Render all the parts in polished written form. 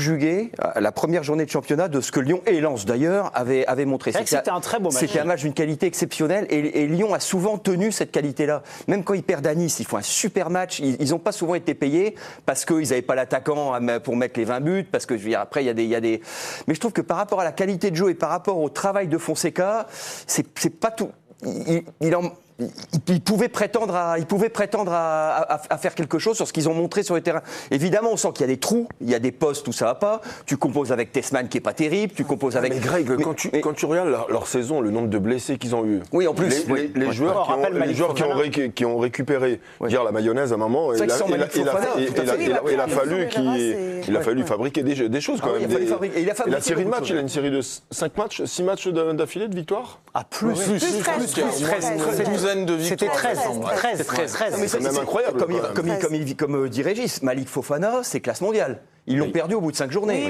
subjugué la première journée de championnat de ce que Lyon et Lens d'ailleurs avaient montré. C'était un très beau match. C'était un match d'une qualité exceptionnelle et Lyon a souvent tenu cette qualité-là. Même quand ils perdent à Nice, ils font un super match. Ils n'ont pas souvent été payés parce qu'ils n'avaient pas l'attaquant pour mettre les 20 buts, parce que je veux dire, après il y a des... Mais je trouve que par rapport à la qualité de jeu et par rapport au travail de Fonseca, c'est pas tout... Il pouvait prétendre à faire quelque chose sur ce qu'ils ont montré sur le terrain. Évidemment, on sent qu'il y a des trous, il y a des postes où ça va pas. Tu composes avec Tessman qui est pas terrible, tu composes avec... Mais Greg, quand tu regardes leur saison, le nombre de blessés qu'ils ont eu. Oui, en plus. Les joueurs qui ont récupéré, dire la mayonnaise à un moment, il a fallu fabriquer des choses quand même. La série de matchs, il a une série de 6 matchs d'affilée de victoires. Ah, plus. De victoires. C'était 13. C'est même incroyable. Comme dit Régis, Malik Fofana, c'est classe mondiale. Ils l'ont perdu au bout de 5 journées.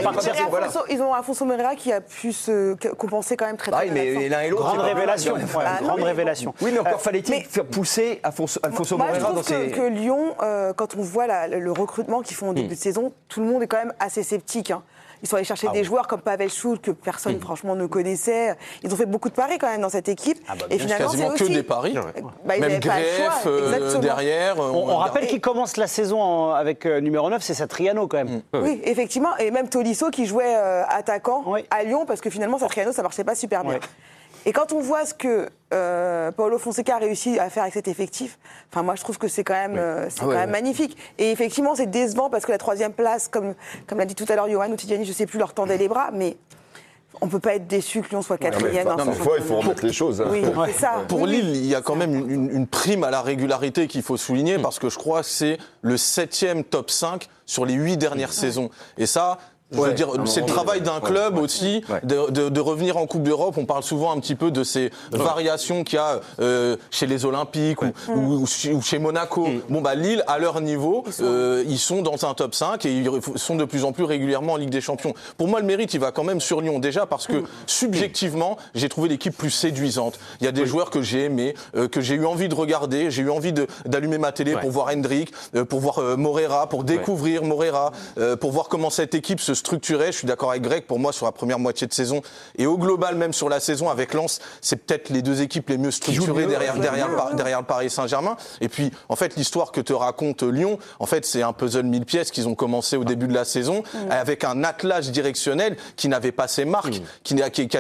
Ils ont Afonso Moreira qui a pu se compenser quand même très bien. Mais l'un et l'autre. Grande révélation. Grande révélation. Oui, mais encore fallait-il faire pousser Afonso Moreira dans ses... Je trouve que Lyon, quand on voit le recrutement qu'ils font au début de saison, tout le monde est quand même assez sceptique. Ils sont allés chercher des joueurs comme Pavel Schulz que personne franchement ne connaissait. Ils ont fait beaucoup de paris quand même dans cette équipe. Et finalement, quasiment que des paris. Même Greff derrière. On rappelle qu'il commence la saison avec numéro 9, c'est Satriano quand même. Oui, effectivement. Et même Tolisso qui jouait attaquant à Lyon parce que finalement Satriano ça marchait pas super bien. Et quand on voit ce que Paulo Fonseca a réussi à faire avec cet effectif, enfin moi je trouve que c'est quand même magnifique. Et effectivement c'est décevant parce que la 3e place, comme l'a dit tout à l'heure Johan ou Tidjani, je sais plus, leur tendait les bras, mais on peut pas être déçu que Lyon soit 4e. Parfois il faut remettre les choses. Oui, c'est ça. Pour Lille, il y a quand même une prime à la régularité qu'il faut souligner parce que je crois que c'est le 7e top 5 sur les 8 dernières saisons. Et ça... Je veux dire, c'est le travail d'un club aussi de revenir en Coupe d'Europe. On parle souvent un petit peu de ces variations qu'il y a chez les Olympiques ou chez Monaco. Lille, à leur niveau, ils sont dans un top 5 et ils sont de plus en plus régulièrement en Ligue des Champions. Pour moi, le mérite, il va quand même sur Lyon. Déjà parce que, subjectivement, j'ai trouvé l'équipe plus séduisante. Il y a des joueurs que j'ai aimés, que j'ai eu envie de regarder. J'ai eu envie d'allumer ma télé pour voir Hendrick, pour voir Moreira, pour découvrir Moreira, pour voir comment cette équipe se structuré. Je suis d'accord avec Greg, pour moi sur la première moitié de saison et au global même sur la saison avec Lens, c'est peut-être les 2 équipes les mieux structurées derrière le Paris Saint-Germain. Et puis en fait l'histoire que te raconte Lyon, en fait c'est un puzzle 1000 pièces qu'ils ont commencé au début de la saison avec un attelage directionnel qui n'avait pas ses marques, qui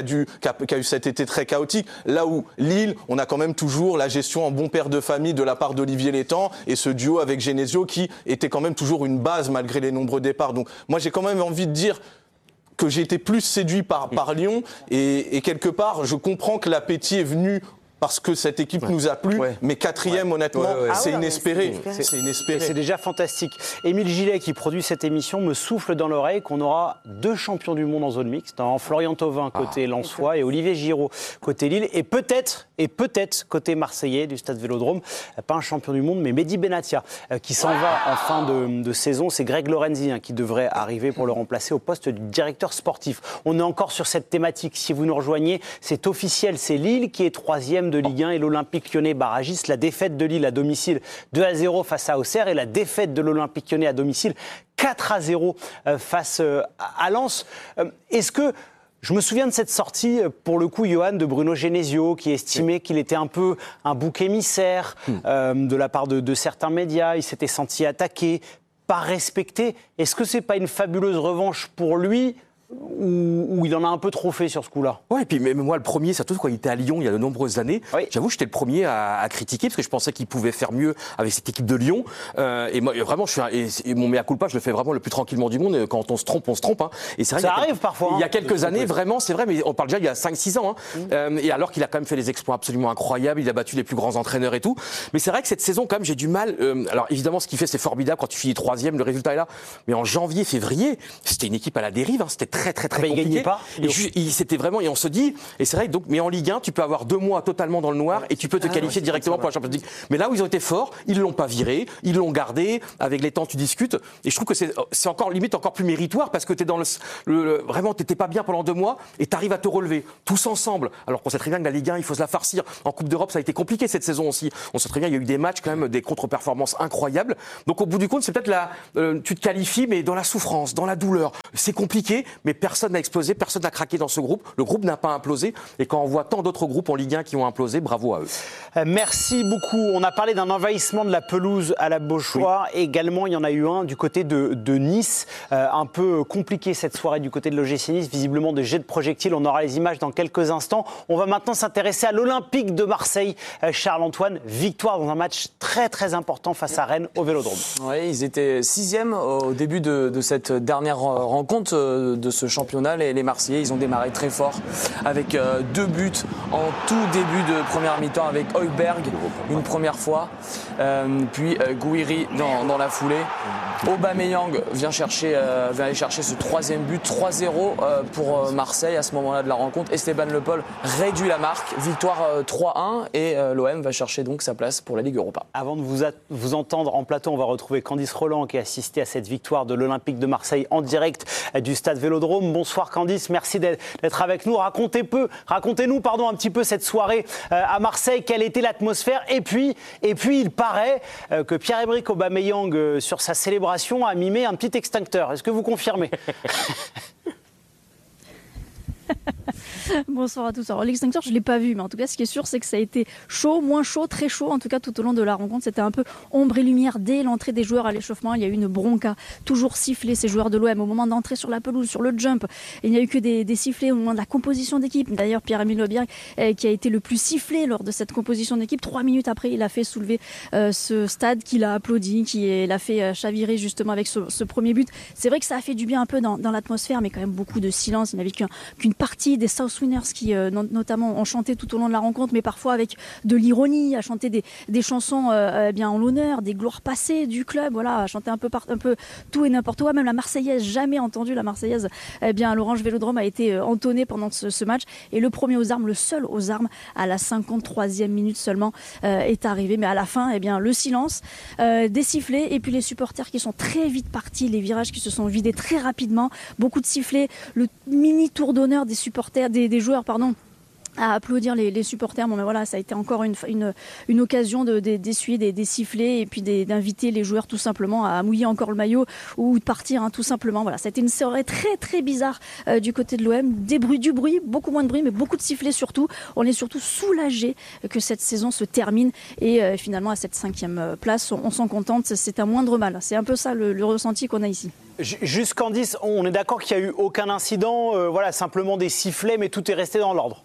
a eu cet été très chaotique. Là où Lille, on a quand même toujours la gestion en bon père de famille de la part d'Olivier Létang et ce duo avec Genesio qui était quand même toujours une base malgré les nombreux départs. Donc moi j'ai quand même envie de dire que j'ai été plus séduit par Lyon et quelque part je comprends que l'appétit est venu parce que cette équipe nous a plu, mais 4e, honnêtement, c'est inespéré. C'est inespéré. C'est déjà fantastique. Émile Gillet, qui produit cette émission, me souffle dans l'oreille qu'on aura 2 champions du monde en zone mixte, Florian Thauvin côté lensois et Olivier Giroud côté Lille, et peut-être côté marseillais du Stade Vélodrome, pas un champion du monde, mais Mehdi Benatia, qui s'en va en fin de saison. C'est Greg Lorenzi qui devrait arriver pour le remplacer au poste du directeur sportif. On est encore sur cette thématique. Si vous nous rejoignez, c'est officiel, c'est Lille qui est 3e de Ligue 1 et l'Olympique Lyonnais barragiste. La défaite de Lille à domicile 2-0 face à Auxerre et la défaite de l'Olympique Lyonnais à domicile 4-0 face à Lens. Est-ce que je me souviens de cette sortie, pour le coup, Johan, de Bruno Genesio, qui estimait qu'il était un peu un bouc émissaire de la part de certains médias. Il s'était senti attaqué, pas respecté. Est-ce que c'est pas une fabuleuse revanche pour lui où il en a un peu trop fait sur ce coup-là? Ouais, et puis même moi, le premier, surtout quand il était à Lyon il y a de nombreuses années, j'avoue, j'étais le premier à critiquer parce que je pensais qu'il pouvait faire mieux avec cette équipe de Lyon. Et moi, vraiment, et mon mea culpa, je le fais vraiment le plus tranquillement du monde. Quand on se trompe, on se trompe. Et c'est vrai, ça arrive parfois. Il y a quelques années, vraiment, c'est vrai, mais on parle déjà il y a 5-6 ans. Et alors qu'il a quand même fait des exploits absolument incroyables, il a battu les plus grands entraîneurs et tout. Mais c'est vrai que cette saison, quand même, j'ai du mal. Alors évidemment, ce qu'il fait, c'est formidable quand tu finis 3e, le résultat est là. Mais en janvier, février, c'était une équipe à la dérive. C'était très compliqué. Il gagnait pas. C'était vraiment, et on se dit, et c'est vrai, donc, mais en Ligue 1, tu peux avoir 2 mois totalement dans le noir et tu peux te qualifier directement pour la Champions League. Mais là où ils ont été forts, ils l'ont pas viré, ils l'ont gardé. Avec les temps, tu discutes. Et je trouve que c'est encore limite encore plus méritoire parce que t'es dans vraiment, t'étais pas bien pendant 2 mois et t'arrives à te relever tous ensemble. Alors qu'on sait très bien que la Ligue 1, il faut se la farcir. En Coupe d'Europe, ça a été compliqué cette saison aussi. On sait très bien, il y a eu des matchs quand même, des contre-performances incroyables. Donc au bout du compte, c'est peut-être tu te qualifies, mais dans la souffrance, dans la douleur, C'est compliqué, mais personne n'a explosé, personne n'a craqué dans ce groupe. Le groupe n'a pas implosé. Et quand on voit tant d'autres groupes en Ligue 1 qui ont implosé, bravo à eux. Merci beaucoup. On a parlé d'un envahissement de la pelouse à la Beauchois. Oui. Également, il y en a eu un du côté de Nice. Un peu compliqué cette soirée du côté de l'OGC Nice. Visiblement des jets de projectiles. On aura les images dans quelques instants. On va maintenant s'intéresser à l'Olympique de Marseille. Charles-Antoine, victoire dans un match très très important face à Rennes au Vélodrome. Oui, ils étaient 6e au début de cette dernière rencontre de ce championnat. Les Marseillais, ils ont démarré très fort avec 2 buts en tout début de première mi-temps avec Højbjerg une première fois, puis Gouiri dans la foulée. Aubameyang vient aller chercher ce 3e but, 3-0 pour Marseille à ce moment-là de la rencontre. Esteban Le Paul réduit la marque, victoire 3-1 et l'OM va chercher donc sa place pour la Ligue Europa. Avant de vous entendre en plateau, on va retrouver Candice Roland qui a assisté à cette victoire de l'Olympique de Marseille en direct du stade Vélodrome. Bonsoir Candice, merci d'être avec nous. Racontez-nous un petit peu cette soirée à Marseille, quelle était l'atmosphère et puis il paraît que Pierre-Emerick Aubameyang sur sa célébration a mimé un petit extincteur. Est-ce que vous confirmez ? Bonsoir à tous. Alors l'extincteur, je ne l'ai pas vu, mais en tout cas, ce qui est sûr, c'est que ça a été chaud, moins chaud, très chaud. En tout cas, tout au long de la rencontre, c'était un peu ombre et lumière dès l'entrée des joueurs à l'échauffement. Il y a eu une bronca, toujours sifflée, ces joueurs de l'OM, au moment d'entrer sur la pelouse, sur le jump. Il n'y a eu que des sifflets au moment de la composition d'équipe. D'ailleurs, Pierre-Emile Højbjerg, qui a été le plus sifflé lors de cette composition d'équipe. 3 minutes après, il a fait soulever ce stade qu'il a applaudi, qui l'a fait chavirer justement avec ce premier but. C'est vrai que ça a fait du bien un peu dans l'atmosphère, mais quand même beaucoup de silence. Il n'y avait qu'une partie des South Winners qui notamment ont chanté tout au long de la rencontre, mais parfois avec de l'ironie, à chanter des chansons en l'honneur, des gloires passées du club, voilà, à chanter un peu tout et n'importe quoi. Même la Marseillaise, jamais entendue la Marseillaise, à l'Orange Vélodrome a été entonnée pendant ce match. Et le premier aux armes, le seul aux armes, à la 53e minute seulement, est arrivé. Mais à la fin, le silence, des sifflets et puis les supporters qui sont très vite partis, les virages qui se sont vidés très rapidement, beaucoup de sifflets, le mini tour d'honneur des supporters, des joueurs, à applaudir les supporters. Bon, mais voilà, ça a été encore une occasion d'essuyer des sifflets et puis d'inviter les joueurs tout simplement à mouiller encore le maillot ou de partir, tout simplement. Voilà, ça a été une soirée très très bizarre du côté de l'OM. Du bruit, beaucoup moins de bruit, mais beaucoup de sifflets surtout. On est surtout soulagés que cette saison se termine et finalement à cette 5e place, on s'en contente. C'est un moindre mal. C'est un peu ça le ressenti qu'on a ici. Juste Candice, on est d'accord qu'il n'y a eu aucun incident, simplement des sifflets, mais tout est resté dans l'ordre.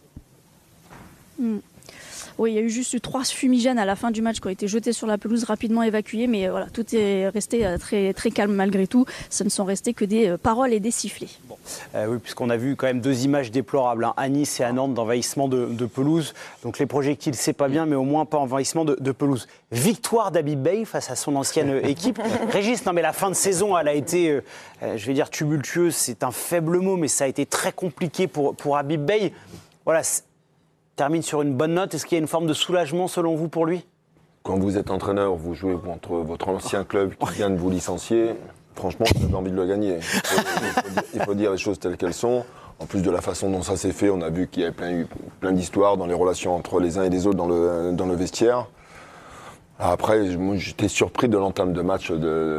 Oui, il y a eu juste 3 fumigènes à la fin du match qui ont été jetés sur la pelouse, rapidement évacués, mais voilà, tout est resté très, très calme malgré tout. Ce ne sont restés que des paroles et des sifflets. Bon. Oui, puisqu'on a vu quand même 2 images déplorables, à Nice et à Nantes, d'envahissement de pelouse. Donc les projectiles, c'est pas bien, mais au moins pas envahissement de pelouse. Victoire d'Habib Beye face à son ancienne équipe. Régis, non mais la fin de saison, elle a été, je vais dire tumultueuse, c'est un faible mot, mais ça a été très compliqué pour Habib Beye. Voilà. Termine sur une bonne note. Est-ce qu'il y a une forme de soulagement selon vous pour lui ? Quand vous êtes entraîneur, vous jouez contre votre ancien club qui vient de vous licencier, franchement, vous avez envie de le gagner. Il faut dire les choses telles qu'elles sont. En plus de la façon dont ça s'est fait, on a vu qu'il y avait eu plein d'histoires dans les relations entre les uns et les autres dans le vestiaire. Après, moi, j'étais surpris de l'entame de match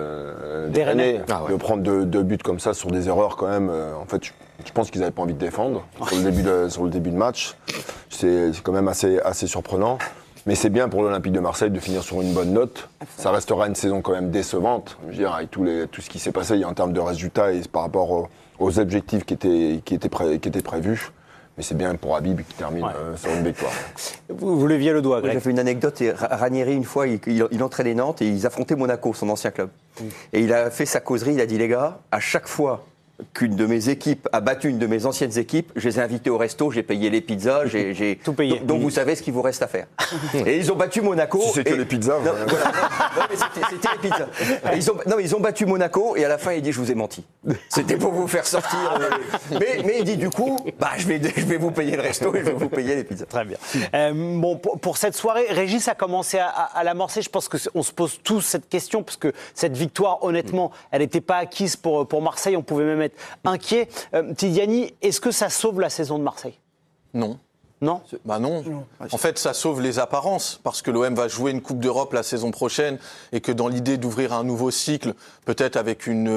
des Rennais. De prendre 2 buts comme ça sur des erreurs quand même. En fait, je pense qu'ils n'avaient pas envie de défendre sur le début de match. C'est quand même assez surprenant. Mais c'est bien pour l'Olympique de Marseille de finir sur une bonne note. Ça restera une saison quand même décevante. Je veux dire, avec tout ce qui s'est passé en termes de résultats et par rapport aux objectifs qui étaient prévus. Mais c'est bien pour Habib qui termine sur une victoire. Vous leviez le doigt, Greg. J'ai fait une anecdote. Ranieri, une fois, il entraînait Nantes et ils affrontaient Monaco, son ancien club. Et il a fait sa causerie, il a dit, les gars, à chaque fois qu'une de mes équipes a battu une de mes anciennes équipes, je les ai invités au resto, j'ai payé les pizzas, j'ai tout payé. Donc vous savez ce qu'il vous reste à faire. Et ils ont battu Monaco. Si c'est que les pizzas. Non, mais c'était les pizzas. Et ils ont battu Monaco et à la fin il dit je vous ai menti. C'était pour vous faire sortir. Mais il dit du coup, je vais vous payer le resto et je vais vous payer les pizzas. Très bien. Pour cette soirée, Régis a commencé à l'amorcer. Je pense qu'on se pose tous cette question parce que cette victoire, honnêtement, elle n'était pas acquise pour Marseille. On pouvait même être inquiet. Tidiani, est-ce que ça sauve la saison de Marseille ? Non. Non ? Non. En fait, ça sauve les apparences, parce que l'OM va jouer une Coupe d'Europe la saison prochaine, et que dans l'idée d'ouvrir un nouveau cycle, peut-être avec une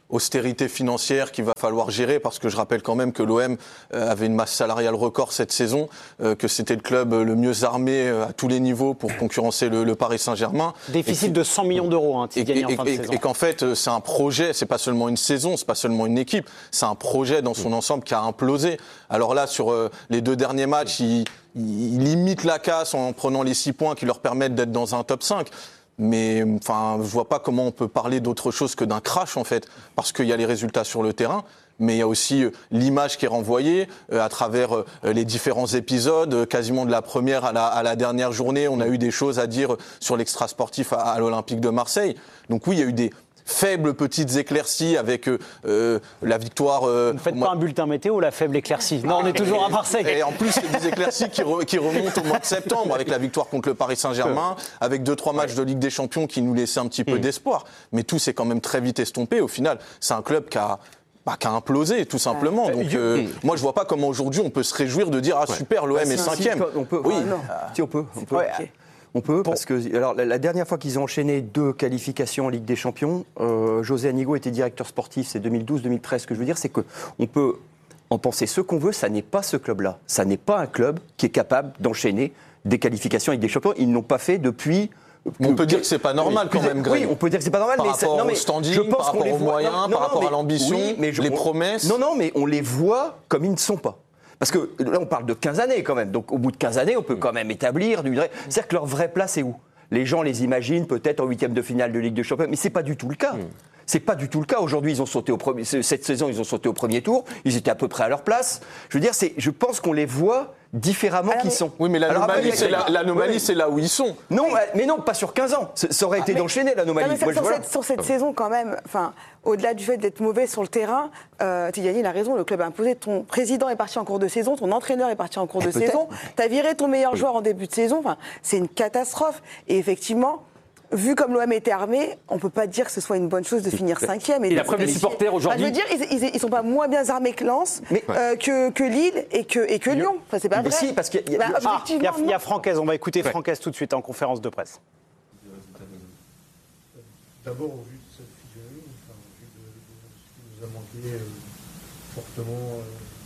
austérité financière qu'il va falloir gérer, parce que je rappelle quand même que l'OM avait une masse salariale record cette saison, que c'était le club le mieux armé à tous les niveaux pour concurrencer le Paris Saint-Germain. Déficit de 100 millions d'euros en fin de saison. Et qu'en fait, c'est un projet, c'est pas seulement une saison, c'est pas seulement une équipe, c'est un projet dans son ensemble qui a implosé. Alors là, sur les 2 derniers matchs, ils limitent la casse en prenant les 6 points qui leur permettent d'être dans un top 5. Mais enfin, je vois pas comment on peut parler d'autre chose que d'un crash en fait, parce qu'il y a les résultats sur le terrain, mais il y a aussi l'image qui est renvoyée à travers les différents épisodes, quasiment de la première à la dernière journée. On a eu des choses à dire sur l'extra-sportif à l'Olympique de Marseille. Donc oui, il y a eu des faibles petites éclaircies avec la victoire. Ne faites pas un bulletin météo, la faible éclaircie. Non, on est toujours à Marseille. Et en plus, c'est des éclaircies qui remontent au mois de septembre, avec la victoire contre le Paris Saint-Germain, avec 2-3 matchs de Ligue des Champions qui nous laissaient un petit peu d'espoir. Mais tout s'est quand même très vite estompé. Au final, c'est un club qui a implosé, tout simplement. Donc, moi, je vois pas comment aujourd'hui on peut se réjouir de dire super, l'OM est 5e. On peut. Oui, si on peut. On peut, parce que alors, la dernière fois qu'ils ont enchaîné 2 qualifications en Ligue des Champions, José Anigo était directeur sportif, c'est 2012-2013. Ce que je veux dire, c'est qu'on peut en penser ce qu'on veut, ça n'est pas ce club-là. Ça n'est pas un club qui est capable d'enchaîner des qualifications en Ligue des Champions. Ils n'ont pas fait depuis... On peut dire que c'est pas normal quand même, Greg. Oui, on peut dire que c'est pas normal, par rapport au standing, par rapport aux moyens, par rapport à l'ambition, les promesses. Non, mais on les voit comme ils ne sont pas. Parce que là, on parle de 15 années quand même. Donc, au bout de 15 années, on peut quand même établir c'est-à-dire que leur vraie place est où ? Les gens les imaginent peut-être en 8e de finale de Ligue des Champions, mais c'est pas du tout le cas. C'est pas du tout le cas. Aujourd'hui, ils ont sauté cette saison, ils ont sauté au premier tour. Ils étaient à peu près à leur place. Je veux dire, je pense qu'on les voit différemment qu'ils sont. Oui, mais l'anomalie, c'est là où ils sont. Non, mais non, pas sur 15 ans. Ça aurait été d'enchaîner, l'anomalie. Sur cette saison, quand même, au-delà du fait d'être mauvais sur le terrain, Tidjani, il a raison, le club a imposé. Ton président est parti en cours de saison, ton entraîneur est parti en cours de saison. Tu as viré ton meilleur joueur en début de saison. C'est une catastrophe. Et effectivement... Vu comme l'OM était armé, on ne peut pas dire que ce soit une bonne chose de finir 5e. Et la preuve des supporters aujourd'hui. Je veux dire, ils ne sont pas moins bien armés que Lens, que Lille et que Lyon. Enfin, c'est pas vrai. Si, parce qu'il y a Francaise, on va écouter Francaise tout de suite en conférence de presse. D'abord, au vu de cette physionomie, au vu de ce qui nous a manqué fortement,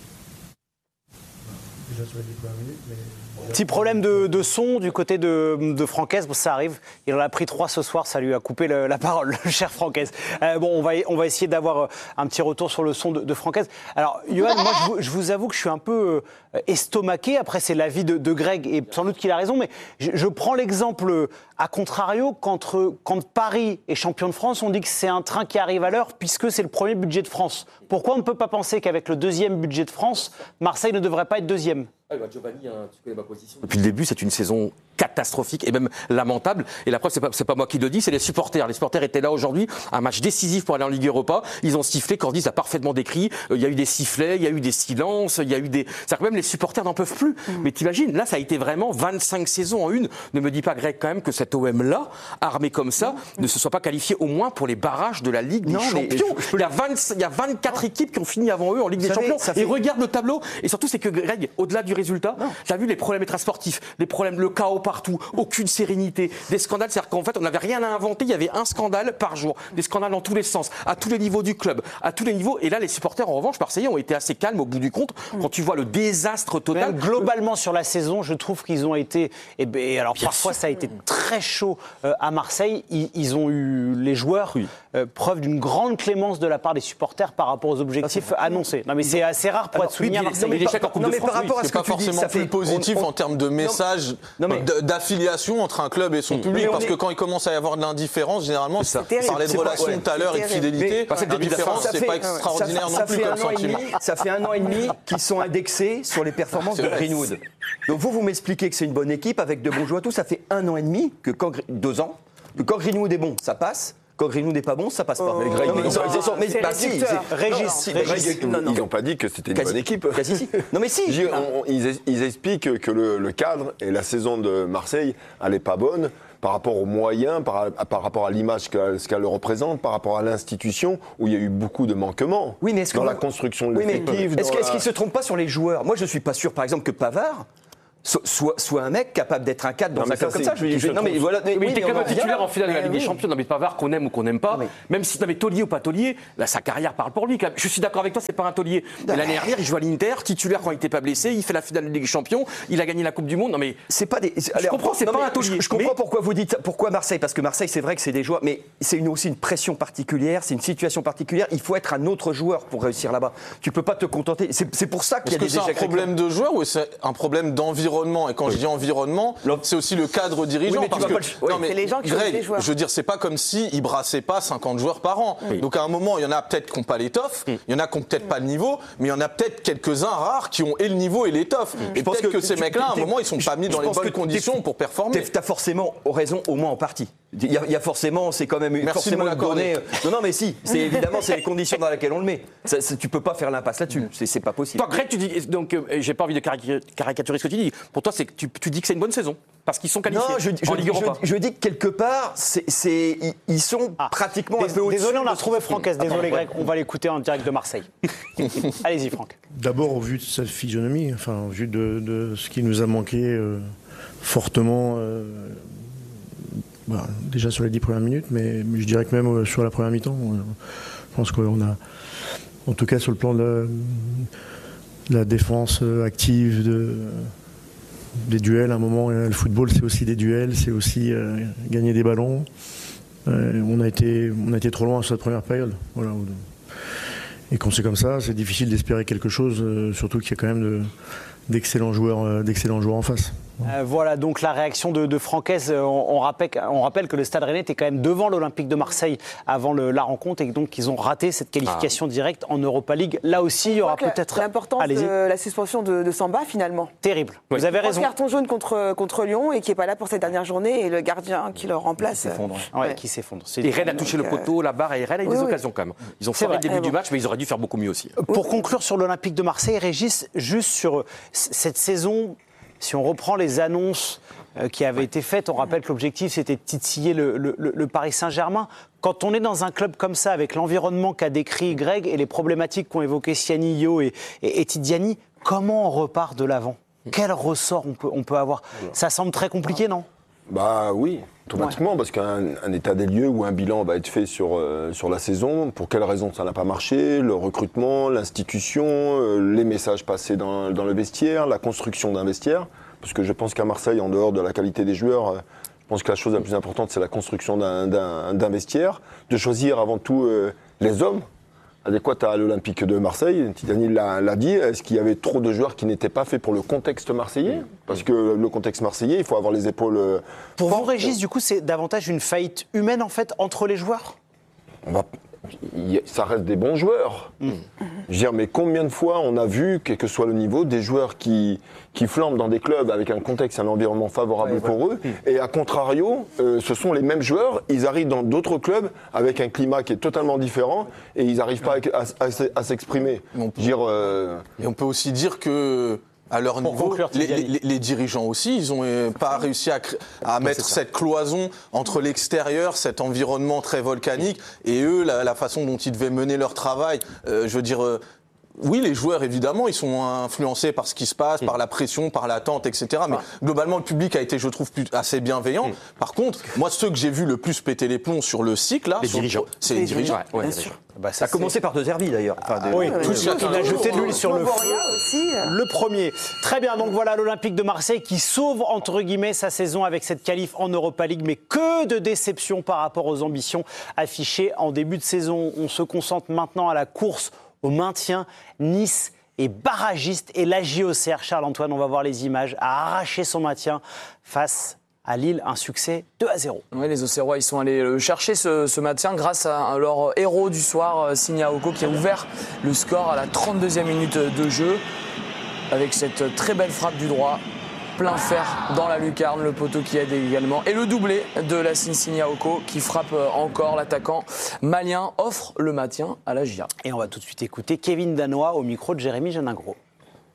déjà sur les 10 premières minutes, mais... Petit problème de son du côté de Francaise, ça arrive. Il en a pris 3 ce soir, ça lui a coupé la parole, le cher Francaise. On va essayer d'avoir un petit retour sur le son de Francaise. Alors, Johan, moi, je vous avoue que je suis un peu estomaqué. Après, c'est l'avis de Greg, et sans doute qu'il a raison, mais je prends l'exemple à contrario, quand Paris est champion de France, on dit que c'est un train qui arrive à l'heure, puisque c'est le premier budget de France. Pourquoi on ne peut pas penser qu'avec le 2e budget de France, Marseille ne devrait pas être 2e ? Giovanni, tu connais ma position. Depuis le début, c'est une saison catastrophique et même lamentable. Et la preuve, c'est pas moi qui le dis, c'est les supporters. Les supporters étaient là aujourd'hui, un match décisif pour aller en Ligue Europa. Ils ont sifflé, Cordis l'a parfaitement décrit. Il y a eu des sifflets, il y a eu des silences, il y a eu des... C'est-à-dire que même les supporters n'en peuvent plus. Mais t'imagines, là, ça a été vraiment 25 saisons en une. Ne me dis pas, Greg, quand même, que cet OM-là, armé comme ça, ne se soit pas qualifié au moins pour les barrages de la Ligue des Champions. Il y a 24 équipes qui ont fini avant eux en Ligue des Champions. Et regarde le tableau. Et surtout, c'est que, Greg, au-delà du résultat, t'as vu les problèmes extrasportifs, les problèmes, le chaos partout, aucune sérénité, des scandales. C'est-à-dire qu'en fait, on n'avait rien à inventer. Il y avait un scandale par jour, des scandales dans tous les sens, à tous les niveaux du club, à tous les niveaux. Et là, les supporters, en revanche, marseillais, ont été assez calmes au bout du compte quand tu vois le désastre total. Même globalement sur la saison, je trouve qu'ils ont été. Alors parfois, ça a été très chaud à Marseille. Ils ont eu les joueurs preuve d'une grande clémence de la part des supporters par rapport aux objectifs annoncés. Non, mais c'est assez rare pour être souligné à Marseille. Mais l'échec en Coupe de France, c'est pas forcément plus positif en termes de message, d'affiliation entre un club et son public. Parce que quand il commence à y avoir de l'indifférence, généralement, on parlait de relations tout à l'heure et de fidélité. L'indifférence, c'est pas extraordinaire non plus comme sentiment. Ça fait 1 an et demi qu'ils sont indexés sur les performances de Greenwood. Donc vous m'expliquez que c'est une bonne équipe avec de bons joueurs, tout. Ça fait 1 an et demi, 2 ans, que quand Greenwood est bon, ça passe. Quand Greenwood n'est pas bon, ça passe pas. Mais Greg, ils n'ont pas dit que c'était une bonne équipe. Non mais si. Ils expliquent que le cadre et la saison de Marseille n'allaient pas bonne par rapport aux moyens, par rapport à l'image qu'elle représente, par rapport à l'institution, où il y a eu beaucoup de manquements dans la construction de l'effectif. Est-ce qu'ils ne se trompent pas sur les joueurs ? Moi, je ne suis pas sûr, par exemple, que Pavard Soit un mec capable d'être un cadre dans un club comme ça. Il était quand même titulaire en finale de la Ligue des Champions. Non, mais Pavard, qu'on aime ou qu'on n'aime pas, même si Taulier ou pas Taulier, sa carrière parle pour lui. Je suis d'accord avec toi, c'est pas un Taulier. Mais l'année dernière, il joue à l'Inter, titulaire quand il n'était pas blessé, il fait la finale de la Ligue des Champions, il a gagné la Coupe du Monde. Non mais c'est pas des. Je comprends, c'est pas un Taulier. Je comprends pourquoi vous dites pourquoi Marseille, parce que Marseille, c'est vrai que c'est des joueurs, mais c'est aussi une pression particulière, c'est une situation particulière. Il faut être un autre joueur pour réussir là-bas. Tu peux pas te contenter. C'est pour ça qu'il y a des échecs. C'est un problème de joueur ou c'est un problème d'environnement? Et quand je dis environnement, c'est aussi le cadre dirigeant. Oui, c'est les gens qui ont les joueurs. Je veux dire, c'est pas comme s'ils brassaient pas 50 joueurs par an. Oui. Donc à un moment, il y en a peut-être qui n'ont pas l'étoffe, il y en a qui n'ont peut-être pas le niveau, mais il y en a peut-être quelques-uns rares qui ont et le niveau et l'étoffe. Et peut-être que ces mecs-là, à un moment, ils sont pas mis dans les bonnes conditions pour performer. Tu as forcément raison, au moins en partie. Il y a forcément, c'est quand même forcément une donnée. Non, mais si, c'est évidemment, c'est les conditions dans lesquelles on le met. Tu peux pas faire l'impasse là-dessus, c'est pas possible. Toi, Greg, tu dis, donc, j'ai pas envie de caricaturer ce que tu dis. Pour toi, tu dis que c'est une bonne saison parce qu'ils sont qualifiés. Non, je dis que quelque part, ils sont pratiquement un peu au-dessus. Désolé, on a retrouvé Franquès. Désolé, Greg, on va l'écouter en direct de Marseille. Allez-y, Franck. D'abord, au vu de sa physionomie, au vu de ce qui nous a manqué fortement. Déjà sur les 10 premières minutes, mais je dirais que même sur la première mi-temps, je pense qu'on a, en tout cas sur le plan de la défense active, des duels, à un moment, le football c'est aussi des duels, c'est aussi gagner des ballons. On a été trop loin sur cette première période. Voilà. Et quand c'est comme ça, c'est difficile d'espérer quelque chose, surtout qu'il y a quand même d'excellents joueurs en face. Voilà donc la réaction de Franquès. On rappelle que le Stade Rennais était quand même devant l'Olympique de Marseille avant la rencontre et donc ils ont raté cette qualification directe en Europa League. Là aussi, il y aura peut-être l'importance de la suspension de Samba finalement. Terrible. Oui. Vous avez raison. Carton jaune contre Lyon et qui est pas là pour cette dernière journée et le gardien qui le remplace. Qui s'effondre. Et Rennes a touché le poteau, la barre et Rennes a eu des occasions quand même. Ils ont fait le début du match, mais ils auraient dû faire beaucoup mieux aussi. Pour conclure sur l'Olympique de Marseille, Régis, juste sur cette saison. Si on reprend les annonces qui avaient été faites, on rappelle que l'objectif c'était de titiller le Paris Saint-Germain. Quand on est dans un club comme ça, avec l'environnement qu'a décrit Greg et les problématiques qu'ont évoquées Sianillo et Tidiani, comment on repart de l'avant? Quel ressort on peut avoir? Ça semble très compliqué, non? Bah oui, automatiquement, parce qu'un état des lieux ou un bilan va être fait sur la saison. Pour quelles raisons ça n'a pas marché? Le recrutement, l'institution, les messages passés dans le vestiaire, la construction d'un vestiaire. Parce que je pense qu'à Marseille, en dehors de la qualité des joueurs, je pense que la chose la plus importante, c'est la construction d'un vestiaire. De choisir avant tout les hommes adéquats à l'Olympique de Marseille. Tidjani l'a dit, est-ce qu'il y avait trop de joueurs qui n'étaient pas faits pour le contexte marseillais? Parce que le contexte marseillais, il faut avoir les épaules Pour vous, Régis, du coup, c'est davantage une faillite humaine, en fait, entre les joueurs? Ça reste des bons joueurs. Je veux dire, mais combien de fois on a vu, quel que soit le niveau, des joueurs qui flambent dans des clubs avec un contexte, un environnement favorable pour eux, et à contrario, ce sont les mêmes joueurs, ils arrivent dans d'autres clubs avec un climat qui est totalement différent, et ils n'arrivent pas à s'exprimer. Et on peut aussi dire que à leur niveau, les dirigeants aussi, ils n'ont pas réussi à mettre cette cloison entre l'extérieur, cet environnement très volcanique, et eux, la façon dont ils devaient mener leur travail. Je veux dire, oui, les joueurs, évidemment, ils sont influencés par ce qui se passe, par la pression, par l'attente, etc. Mais globalement, le public a été, je trouve, assez bienveillant. Par contre, moi, ceux que j'ai vu le plus péter les plombs sur le cycle, là, c'est les dirigeants. Bien sûr. Ça a commencé par De Zerbi d'ailleurs. Oui, tout ce qui a jeté de l'huile sur le feu. Le premier. Très bien, donc voilà l'Olympique de Marseille qui sauve entre guillemets sa saison avec cette qualif en Europa League, mais que de déception par rapport aux ambitions affichées en début de saison. On se concentre maintenant à la course au maintien. Nice est barragiste et la JOCR, Charles-Antoine, on va voir les images, a arraché son maintien face à Lille, un succès 2-0. Oui, les Auxerrois, ils sont allés chercher ce maintien grâce à leur héros du soir, Signa Oko, qui a ouvert le score à la 32e minute de jeu avec cette très belle frappe du droit. Plein fer dans la lucarne, le poteau qui aide également. Et le doublé de la Signa Oko qui frappe encore. L'attaquant malien offre le maintien à la GIA. Et on va tout de suite écouter Kevin Danois au micro de Jérémy Janingro.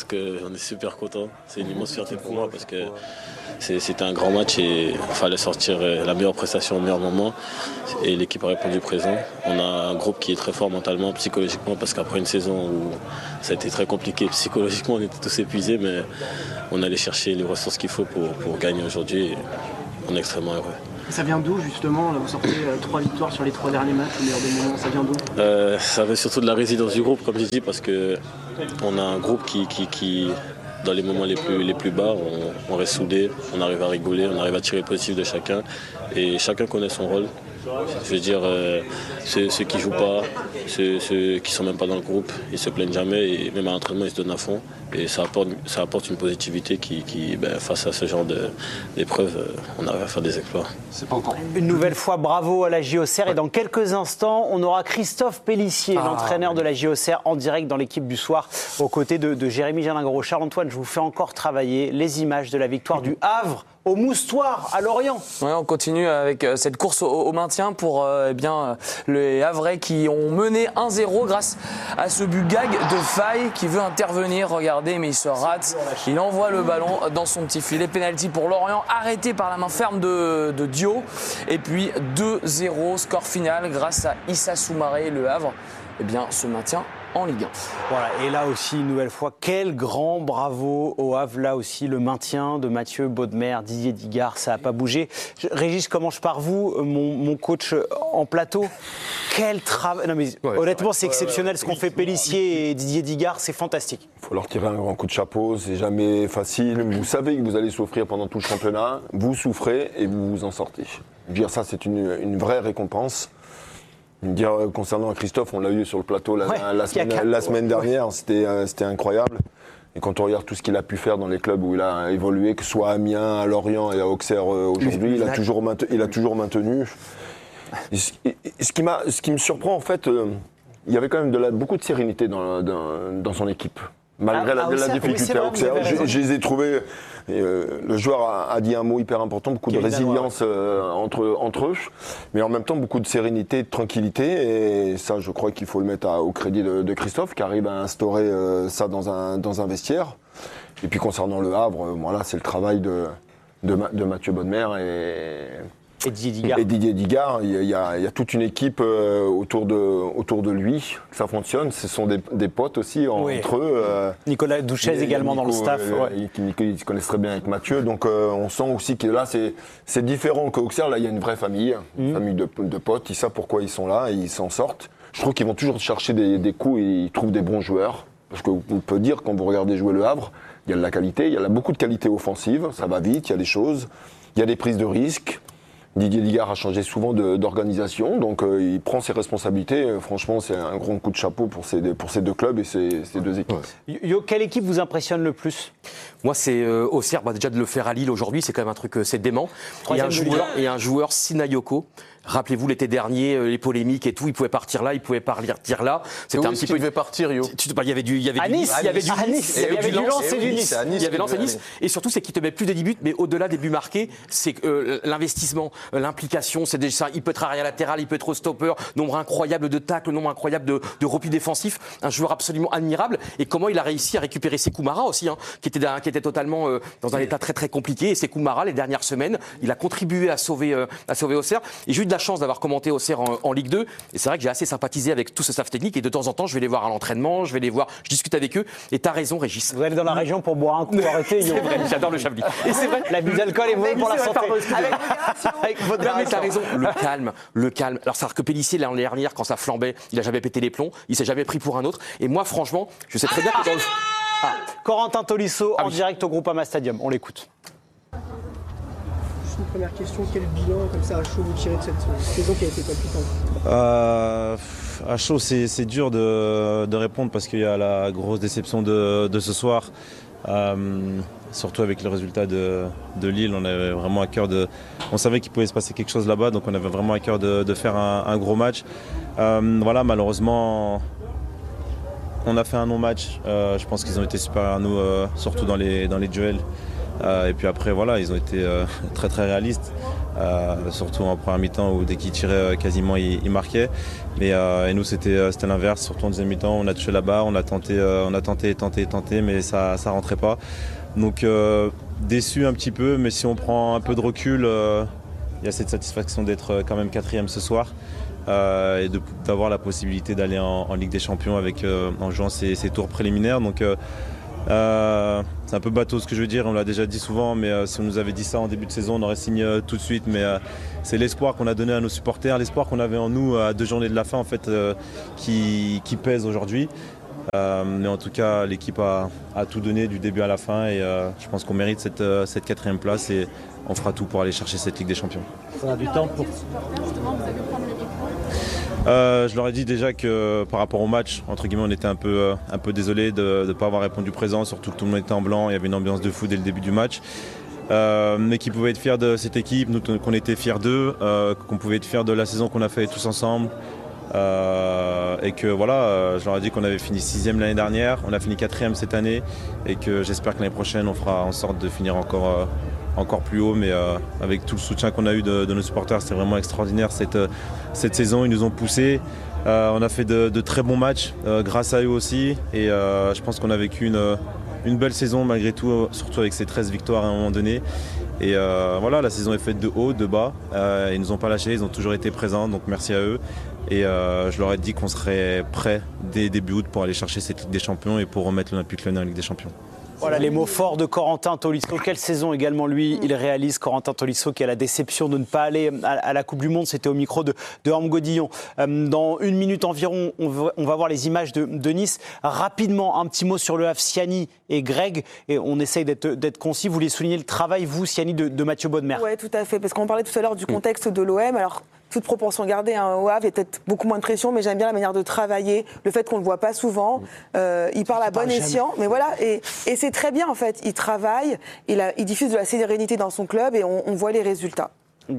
parce qu'on est super content. C'est une immense fierté pour moi parce que c'était un grand match et il fallait sortir la meilleure prestation au meilleur moment. Et l'équipe a répondu présent. On a un groupe qui est très fort mentalement, psychologiquement, parce qu'après une saison où ça a été très compliqué, psychologiquement on était tous épuisés, mais on allait chercher les ressources qu'il faut pour gagner aujourd'hui et on est extrêmement heureux. Ça vient d'où justement? Là, vous sortez 3 victoires sur les 3 derniers matchs au meilleur des moments. Ça vient d'où? Ça vient surtout de la résilience du groupe, comme je dis, parce qu'on a un groupe qui dans les moments les plus bas, on reste soudés, on arrive à rigoler, on arrive à tirer le positif de chacun et chacun connaît son rôle. Je veux dire, ceux qui ne jouent pas, ceux qui ne sont même pas dans le groupe, ils ne se plaignent jamais et même à l'entraînement, ils se donnent à fond. Et ça apporte une positivité qui face à ce genre d'épreuves, on arrive à faire des exploits. C'est pas encore. Une nouvelle fois, bravo à la JOCR. Et dans quelques instants, on aura Christophe Pellissier, l'entraîneur de la JOCR, en direct dans l'équipe du soir, aux côtés de Jérémy Jalingro. Charles-Antoine, je vous fais encore travailler les images de la victoire du Havre au Moustoir, à Lorient. Ouais, on continue avec cette course au maintien pour les Havrais qui ont mené 1-0 grâce à ce but gag de Faye qui veut intervenir. Regardez, mais il se rate. Il envoie le ballon dans son petit filet. Penalty pour Lorient, arrêté par la main ferme de Dio. Et puis 2-0, score final grâce à Issa Soumaré. Le Havre se maintient en Ligue 1. Voilà, et là aussi, une nouvelle fois, quel grand bravo au Havre. Là aussi, le maintien de Mathieu Bodmer, Didier Digard, ça n'a pas bougé. Régis, commence par vous, mon coach en plateau. Quel travail. Non, mais honnêtement, c'est exceptionnel ce qu'ont fait Pellissier et Didier Digard, c'est fantastique. Il faut leur tirer un grand coup de chapeau, c'est jamais facile. Vous savez que vous allez souffrir pendant tout le championnat, vous souffrez et vous vous en sortez. Je veux dire, ça, c'est une vraie récompense. Dire, concernant Christophe, on l'a eu sur le plateau la semaine dernière, c'était incroyable. Et quand on regarde tout ce qu'il a pu faire dans les clubs où il a évolué, que ce soit à Amiens, à Lorient et à Auxerre aujourd'hui, il a toujours maintenu. Ce qui me surprend, en fait, il y avait quand même beaucoup de sérénité dans son équipe. Malgré la difficulté à Auxerre, je les ai trouvés. Le joueur a dit un mot hyper important, beaucoup de résilience entre eux, mais en même temps beaucoup de sérénité, de tranquillité. Et ça, je crois qu'il faut le mettre au crédit de Christophe, qui arrive à instaurer ça dans un vestiaire. Et puis concernant le Havre, voilà, c'est le travail de Mathieu Bodmer et Didier Digard. Il y a toute une équipe autour de lui, que ça fonctionne. Ce sont des potes aussi entre eux. Nicolas Douchez également dans le staff. Ils se connaissent très bien avec Mathieu. Donc on sent aussi que là, c'est différent qu'Auxerre. Là, il y a une vraie famille, une famille de potes. Ils savent pourquoi ils sont là et ils s'en sortent. Je trouve qu'ils vont toujours chercher des coups et ils trouvent des bons joueurs. Parce qu'on peut dire, quand vous regardez jouer le Havre, il y a de la qualité, il y a beaucoup de qualité offensive. Ça va vite, il y a des choses, il y a des prises de risques. Didier Digard a changé souvent d'organisation, donc il prend ses responsabilités. Franchement, c'est un grand coup de chapeau pour ces deux clubs et ces deux équipes. Yo, quelle équipe vous impressionne le plus? Moi, c'est Auxerre. Déjà de le faire à Lille aujourd'hui, c'est quand même un truc, c'est dément. Et un joueur Sinayoko. Rappelez-vous l'été dernier, les polémiques et tout, il pouvait partir là, il pouvait partir là. C'était un petit peu. Il devait partir, Yo. Il y avait du Nice, il y avait du Lens et du Nice. Il y avait Lens et Nice. Et surtout, c'est qu'il te met plus des 10 buts, mais au-delà des buts marqués, c'est l'investissement, l'implication. C'est déjà ça. Il peut être arrière latéral, il peut être stopper, nombre incroyable de tacles, nombre incroyable de replis défensifs. Un joueur absolument admirable. Et comment il a réussi à récupérer Sékou Mara aussi, qui était totalement dans un état très très compliqué. Et Sékou Mara, les dernières semaines, il a contribué à sauver Auxerre. Et j'ai eu de la chance d'avoir commenté Auxerre en Ligue 2 et c'est vrai que j'ai assez sympathisé avec tout ce staff technique et de temps en temps je vais les voir à l'entraînement, je discute avec eux et t'as raison Régis. Vous allez dans la région pour boire un coup, arrêtez. C'est vrai, j'adore le Chablis. Et c'est vrai, l'abus d'alcool est mauvais pour la santé. Avec votre mais t'as raison, le calme. Alors c'est-à-dire que Pellissier l'année dernière quand ça flambait, il a jamais pété les plombs, il s'est jamais pris pour un autre et moi franchement, je sais très bien que dans le... Corentin Tolisso en direct au Groupama Stadium, on l'écoute. Une première question, quel bilan comme ça à chaud vous tirez de cette saison qui a été palpitante? À chaud, c'est dur de répondre parce qu'il y a la grosse déception de ce soir. Surtout avec le résultat de Lille, on avait vraiment à cœur on savait qu'il pouvait se passer quelque chose là-bas, donc on avait vraiment à cœur de faire un gros match. Voilà, malheureusement, on a fait un non-match. Je pense qu'ils ont été supérieurs à nous, surtout dans les duels. Et puis après, voilà, ils ont été très très réalistes. surtout en première mi-temps où dès qu'il tirait quasiment il marquait. Et nous c'était l'inverse, surtout en deuxième mi-temps, on a touché la barre, on a tenté, mais ça rentrait pas. Donc déçu un petit peu, mais si on prend un peu de recul, il y a cette satisfaction d'être quand même 4e ce soir. Et d'avoir la possibilité d'aller en Ligue des Champions en jouant ces tours préliminaires. Donc c'est un peu bateau ce que je veux dire, on l'a déjà dit souvent, mais si on nous avait dit ça en début de saison, on aurait signé tout de suite. Mais c'est l'espoir qu'on a donné à nos supporters, l'espoir qu'on avait en nous à 2 journées de la fin en fait, qui pèse aujourd'hui. Mais en tout cas, l'équipe a tout donné du début à la fin et je pense qu'on mérite cette 4e place et on fera tout pour aller chercher cette Ligue des Champions. Ça a du temps pour... Je leur ai dit déjà que par rapport au match, entre guillemets, on était un peu désolé de ne pas avoir répondu présent, surtout que tout le monde était en blanc, il y avait une ambiance de fou dès le début du match. Mais qu'ils pouvaient être fiers de cette équipe, nous qu'on était fiers d'eux, qu'on pouvait être fiers de la saison qu'on a fait tous ensemble. Et que voilà, je leur ai dit qu'on avait fini 6e l'année dernière, on a fini 4e cette année et que j'espère que l'année prochaine on fera en sorte de finir encore plus haut, mais avec tout le soutien qu'on a eu de nos supporters, c'est vraiment extraordinaire cette saison, ils nous ont poussés, on a fait de très bons matchs grâce à eux aussi et je pense qu'on a vécu une belle saison malgré tout, surtout avec ces 13 victoires à un moment donné. Et voilà, la saison est faite de haut, de bas, ils nous ont pas lâchés, ils ont toujours été présents, donc merci à eux. Et je leur ai dit qu'on serait prêts dès début août pour aller chercher cette Ligue des Champions et pour remettre l'Olympique Lyonnais en Ligue des Champions. Voilà les mots forts de Corentin Tolisso. Quelle saison également lui il réalise, Corentin Tolisso, qui a la déception de ne pas aller à la Coupe du Monde. C'était au micro de Orme Godillon. Dans 1 minute environ, on va voir les images de Nice. Rapidement, un petit mot sur le Havre, Siani et Greg. Et on essaye d'être concis. Vous voulez souligner le travail, vous, Siani, de Mathieu Bodmer? Oui, tout à fait. Parce qu'on parlait tout à l'heure du contexte de l'OM. Alors, toute proportion gardée, au Havre, il y a peut-être beaucoup moins de pression, mais j'aime bien la manière de travailler, le fait qu'on ne le voit pas souvent. Il parle à bon escient, mais voilà, et c'est très bien en fait. Il travaille, il diffuse de la sérénité dans son club et on voit les résultats. Greg ?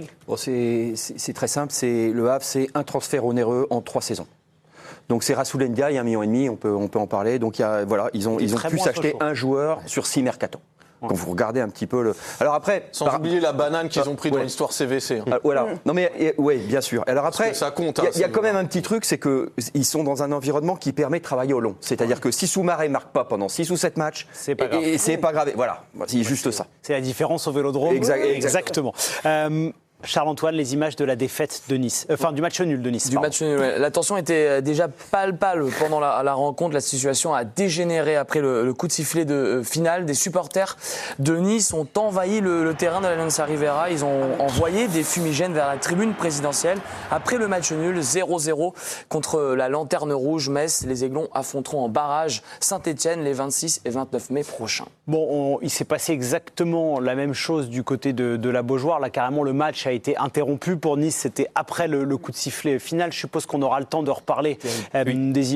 Bon, c'est très simple, le Havre, c'est un transfert onéreux en 3 saisons. Donc c'est Rassoul Ndiaye, 1,5 million, on peut en parler. Donc ils ont pu s'acheter un joueur sur 6 mercato. Quand vous regardez un petit peu le. Alors après, sans oublier la banane qu'ils ont pris dans l'histoire CVC. Voilà. Non mais oui, bien sûr. Alors après, ça compte. Il y a quand même un petit truc, c'est que ils sont dans un environnement qui permet de travailler au long. C'est-à-dire que si Soumaré marque pas pendant 6 ou 7 matchs, c'est pas grave. Et c'est pas grave. Voilà, c'est juste ça. C'est la différence au Vélodrome. Exactement. Charles-Antoine, les images de la défaite de Nice, du match nul de Nice. Du match nul, ouais. La tension était déjà palpable pendant la rencontre. La situation a dégénéré après le coup de sifflet de finale. Des supporters de Nice ont envahi le terrain de l'Allianz Riviera. Ils ont envoyé des fumigènes vers la tribune présidentielle. Après le match nul, 0-0 contre la Lanterne Rouge Metz. Les Aiglons affronteront en barrage Saint-Etienne les 26 et 29 mai prochains. Bon, il s'est passé exactement la même chose du côté de la Beaujoire. Là, carrément, le match a été interrompu pour Nice. C'était après le coup de sifflet final. Je suppose qu'on aura le temps de reparler des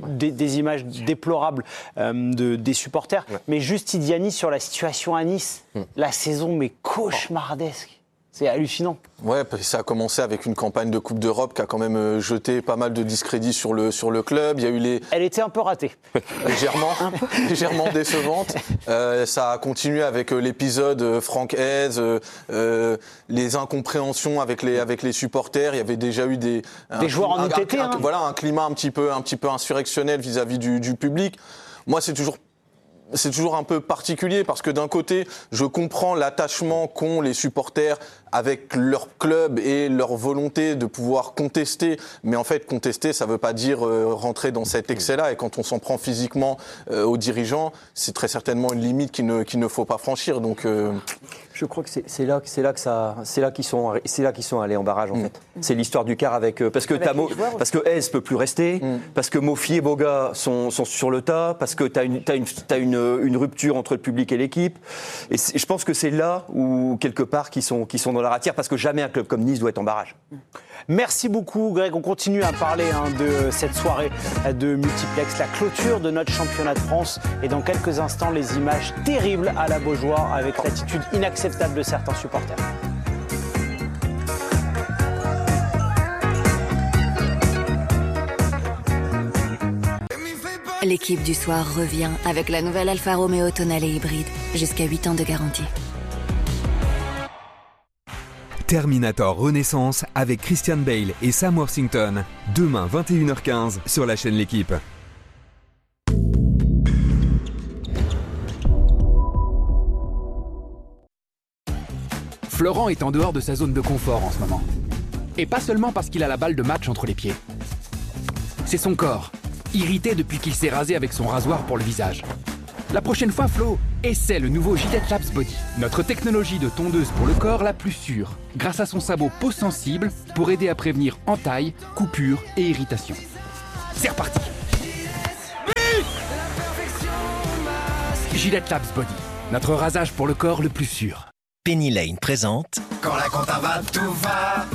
images déplorables des supporters. Ouais. Mais juste, Idiani, sur la situation à Nice, la saison, mais cauchemardesque. C'est hallucinant. Ouais, ça a commencé avec une campagne de Coupe d'Europe qui a quand même jeté pas mal de discrédit sur le club. Il y a eu Elle était un peu ratée. légèrement décevante. Ça a continué avec l'épisode Franck Hez, les incompréhensions avec les supporters. Il y avait déjà eu des joueurs en UTT. Voilà, un climat un petit peu insurrectionnel vis-à-vis du public. Moi, c'est toujours un peu particulier parce que d'un côté, je comprends l'attachement qu'ont les supporters avec leur club et leur volonté de pouvoir contester. Mais en fait, contester, ça ne veut pas dire rentrer dans cet excès-là. Et quand on s'en prend physiquement aux dirigeants, c'est très certainement une limite qu'il ne faut pas franchir. Donc, je crois que c'est là qu'ils sont allés en barrage en fait. C'est l'histoire du quart avec parce que Hez peut plus rester, parce que Mofi et Boga sont sur le tas, parce que t'as une rupture entre le public et l'équipe. Et je pense que c'est là où quelque part qu'ils sont dans la ratière, parce que jamais un club comme Nice doit être en barrage. Merci beaucoup Greg, on continue à parler de cette soirée de multiplex, la clôture de notre championnat de France et dans quelques instants les images terribles à la Beaujoire avec l'attitude inacceptable de certains supporters. L'équipe du soir revient avec la nouvelle Alfa Romeo Tonale hybride, jusqu'à 8 ans de garantie. Terminator Renaissance avec Christian Bale et Sam Worthington. Demain 21h15 sur la chaîne L'Équipe. Florent est en dehors de sa zone de confort en ce moment. Et pas seulement parce qu'il a la balle de match entre les pieds. C'est son corps, irrité depuis qu'il s'est rasé avec son rasoir pour le visage. La prochaine fois, Flo, essaie le nouveau Gillette Labs Body. Notre technologie de tondeuse pour le corps la plus sûre, grâce à son sabot peau sensible pour aider à prévenir entailles, coupures et irritations. C'est reparti. Gillette Labs Body, notre rasage pour le corps le plus sûr. Penny Lane présente Quand la compta va, tout va.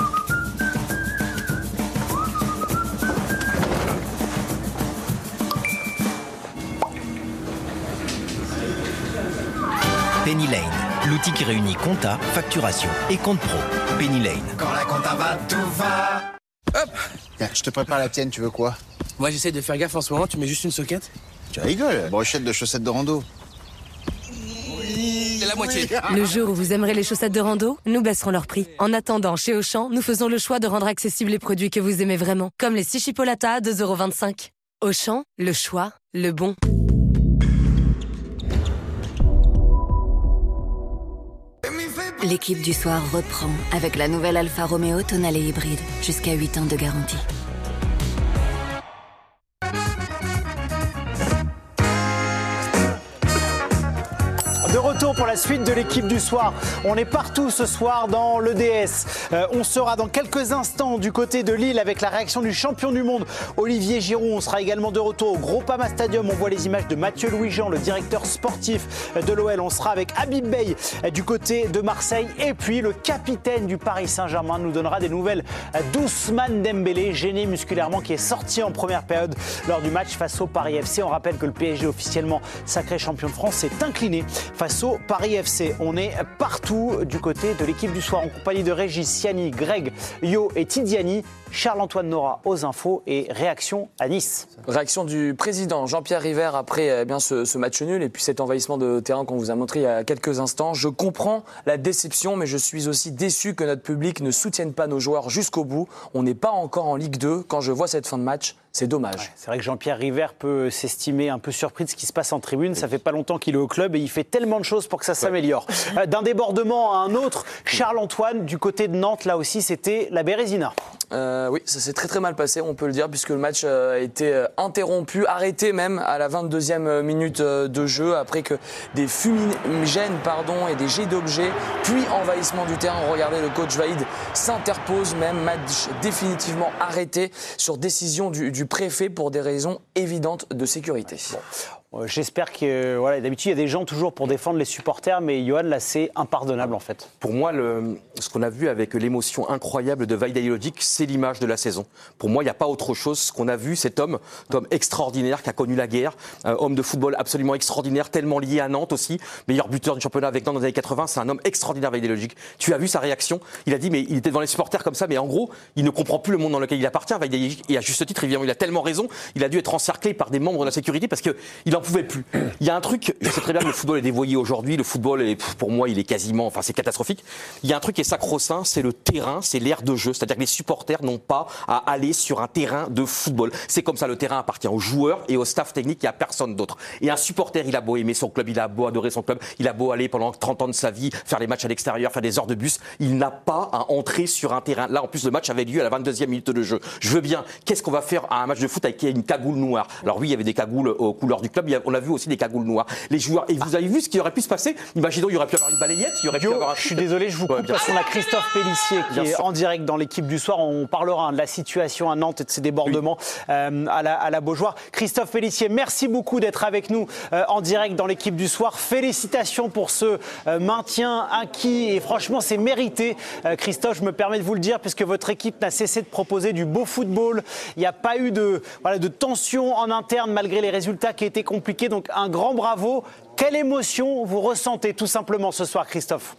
Penny Lane, l'outil qui réunit compta, facturation et compte pro. Penny Lane. Quand la compta va, tout va. Hop, je te prépare la tienne, tu veux quoi? Moi j'essaie de faire gaffe en ce moment, tu mets juste une soquette? Tu rigoles, brochette de chaussettes de rando. C'est la moitié. Le jour où vous aimerez les chaussettes de rando, nous baisserons leur prix. En attendant, chez Auchan, nous faisons le choix de rendre accessibles les produits que vous aimez vraiment, comme les 6 chipolatas à 2,25 €. Auchan, le choix, le bon. L'équipe du soir reprend avec la nouvelle Alfa Romeo Tonale hybride. Jusqu'à 8 ans de garantie. De retour pour la suite de l'équipe du soir. On est partout ce soir dans l'EDS. On sera dans quelques instants du côté de Lille avec la réaction du champion du monde, Olivier Giroud. On sera également de retour au Groupama Stadium. On voit les images de Mathieu Louis-Jean, le directeur sportif de l'OL. On sera avec Habib Beye du côté de Marseille. Et puis le capitaine du Paris Saint-Germain nous donnera des nouvelles d'Ousmane Dembélé, gêné musculairement, qui est sorti en première période lors du match face au Paris FC. On rappelle que le PSG, officiellement sacré champion de France, s'est incliné face au Paris FC. On est partout du côté de l'équipe du soir en compagnie de Régis, Siani, Greg, Yo et Tidiani. Charles-Antoine Nora aux infos et réaction à Nice. Réaction du président Jean-Pierre River après ce match nul et puis cet envahissement de terrain qu'on vous a montré il y a quelques instants. Je comprends la déception, mais je suis aussi déçu que notre public ne soutienne pas nos joueurs jusqu'au bout. On n'est pas encore en Ligue 2. Quand je vois cette fin de match, c'est dommage. Ouais, c'est vrai que Jean-Pierre River peut s'estimer un peu surpris de ce qui se passe en tribune. Ça fait pas longtemps qu'il est au club et il fait tellement de choses pour que ça s'améliore. D'un débordement à un autre, Charles-Antoine, du côté de Nantes, là aussi, c'était la Bérésina. Oui, ça s'est très très mal passé, on peut le dire, puisque le match a été interrompu, arrêté même à la 22e minute de jeu, après que des fumigènes et des jets d'objets, puis envahissement du terrain. Regardez, le coach Vaïd s'interpose même, match définitivement arrêté sur décision du préfet pour des raisons évidentes de sécurité. J'espère que, d'habitude, il y a des gens toujours pour défendre les supporters, mais Johan, là, c'est impardonnable, en fait. Pour moi, ce qu'on a vu avec l'émotion incroyable de Vaïd Halilhodžić, c'est l'image de la saison. Pour moi, il n'y a pas autre chose. Ce qu'on a vu, cet homme extraordinaire qui a connu la guerre, homme de football absolument extraordinaire, tellement lié à Nantes aussi, meilleur buteur du championnat avec Nantes dans les années 80, c'est un homme extraordinaire, Vaïd Halilhodžić. Tu as vu sa réaction? Il a dit, mais il était devant les supporters comme ça, mais en gros, il ne comprend plus le monde dans lequel il appartient, Vaïd Halilhodžić, et à juste titre, évidemment, il a tellement raison, il a dû être encerclé par des membres de la sécurité parce qu'il n'en pouvait plus. Il y a un truc, je sais très bien que le football est dévoyé aujourd'hui, le football, pour moi, il est quasiment, c'est catastrophique. Il y a un truc qui est sacro-saint, c'est le terrain, c'est l'aire de jeu. C'est-à-dire que les supporters n'ont pas à aller sur un terrain de football. C'est comme ça, le terrain appartient aux joueurs et au staff technique, il n'y a personne d'autre. Et un supporter, il a beau aimer son club, il a beau adorer son club, il a beau aller pendant 30 ans de sa vie, faire les matchs à l'extérieur, faire des heures de bus, il n'a pas à entrer sur un terrain. Là, en plus, le match avait lieu à la 22e minute de jeu. Je veux bien, qu'est-ce qu'on va faire à un match de foot avec une cagoule noire? Alors oui, il y avait des cagoules aux couleurs du club, on a vu aussi des cagoules noires. Les joueurs, et vous avez vu ce qui aurait pu se passer? Imaginons, il y aurait pu avoir une balayette, il y aurait pu avoir un... Je suis désolé, je vous coupe parce qu'on a Christophe Pélissier qui est en direct dans l'équipe du soir. On parlera de la situation à Nantes et de ses débordements à la Beaujoire. Christophe Pélissier, merci beaucoup d'être avec nous en direct dans l'équipe du soir. Félicitations pour ce maintien acquis et franchement, c'est mérité. Christophe, je me permets de vous le dire puisque votre équipe n'a cessé de proposer du beau football. Il n'y a pas eu de tension en interne malgré les résultats qui étaient compliqués. Donc un grand bravo. Quelle émotion vous ressentez tout simplement ce soir, Christophe?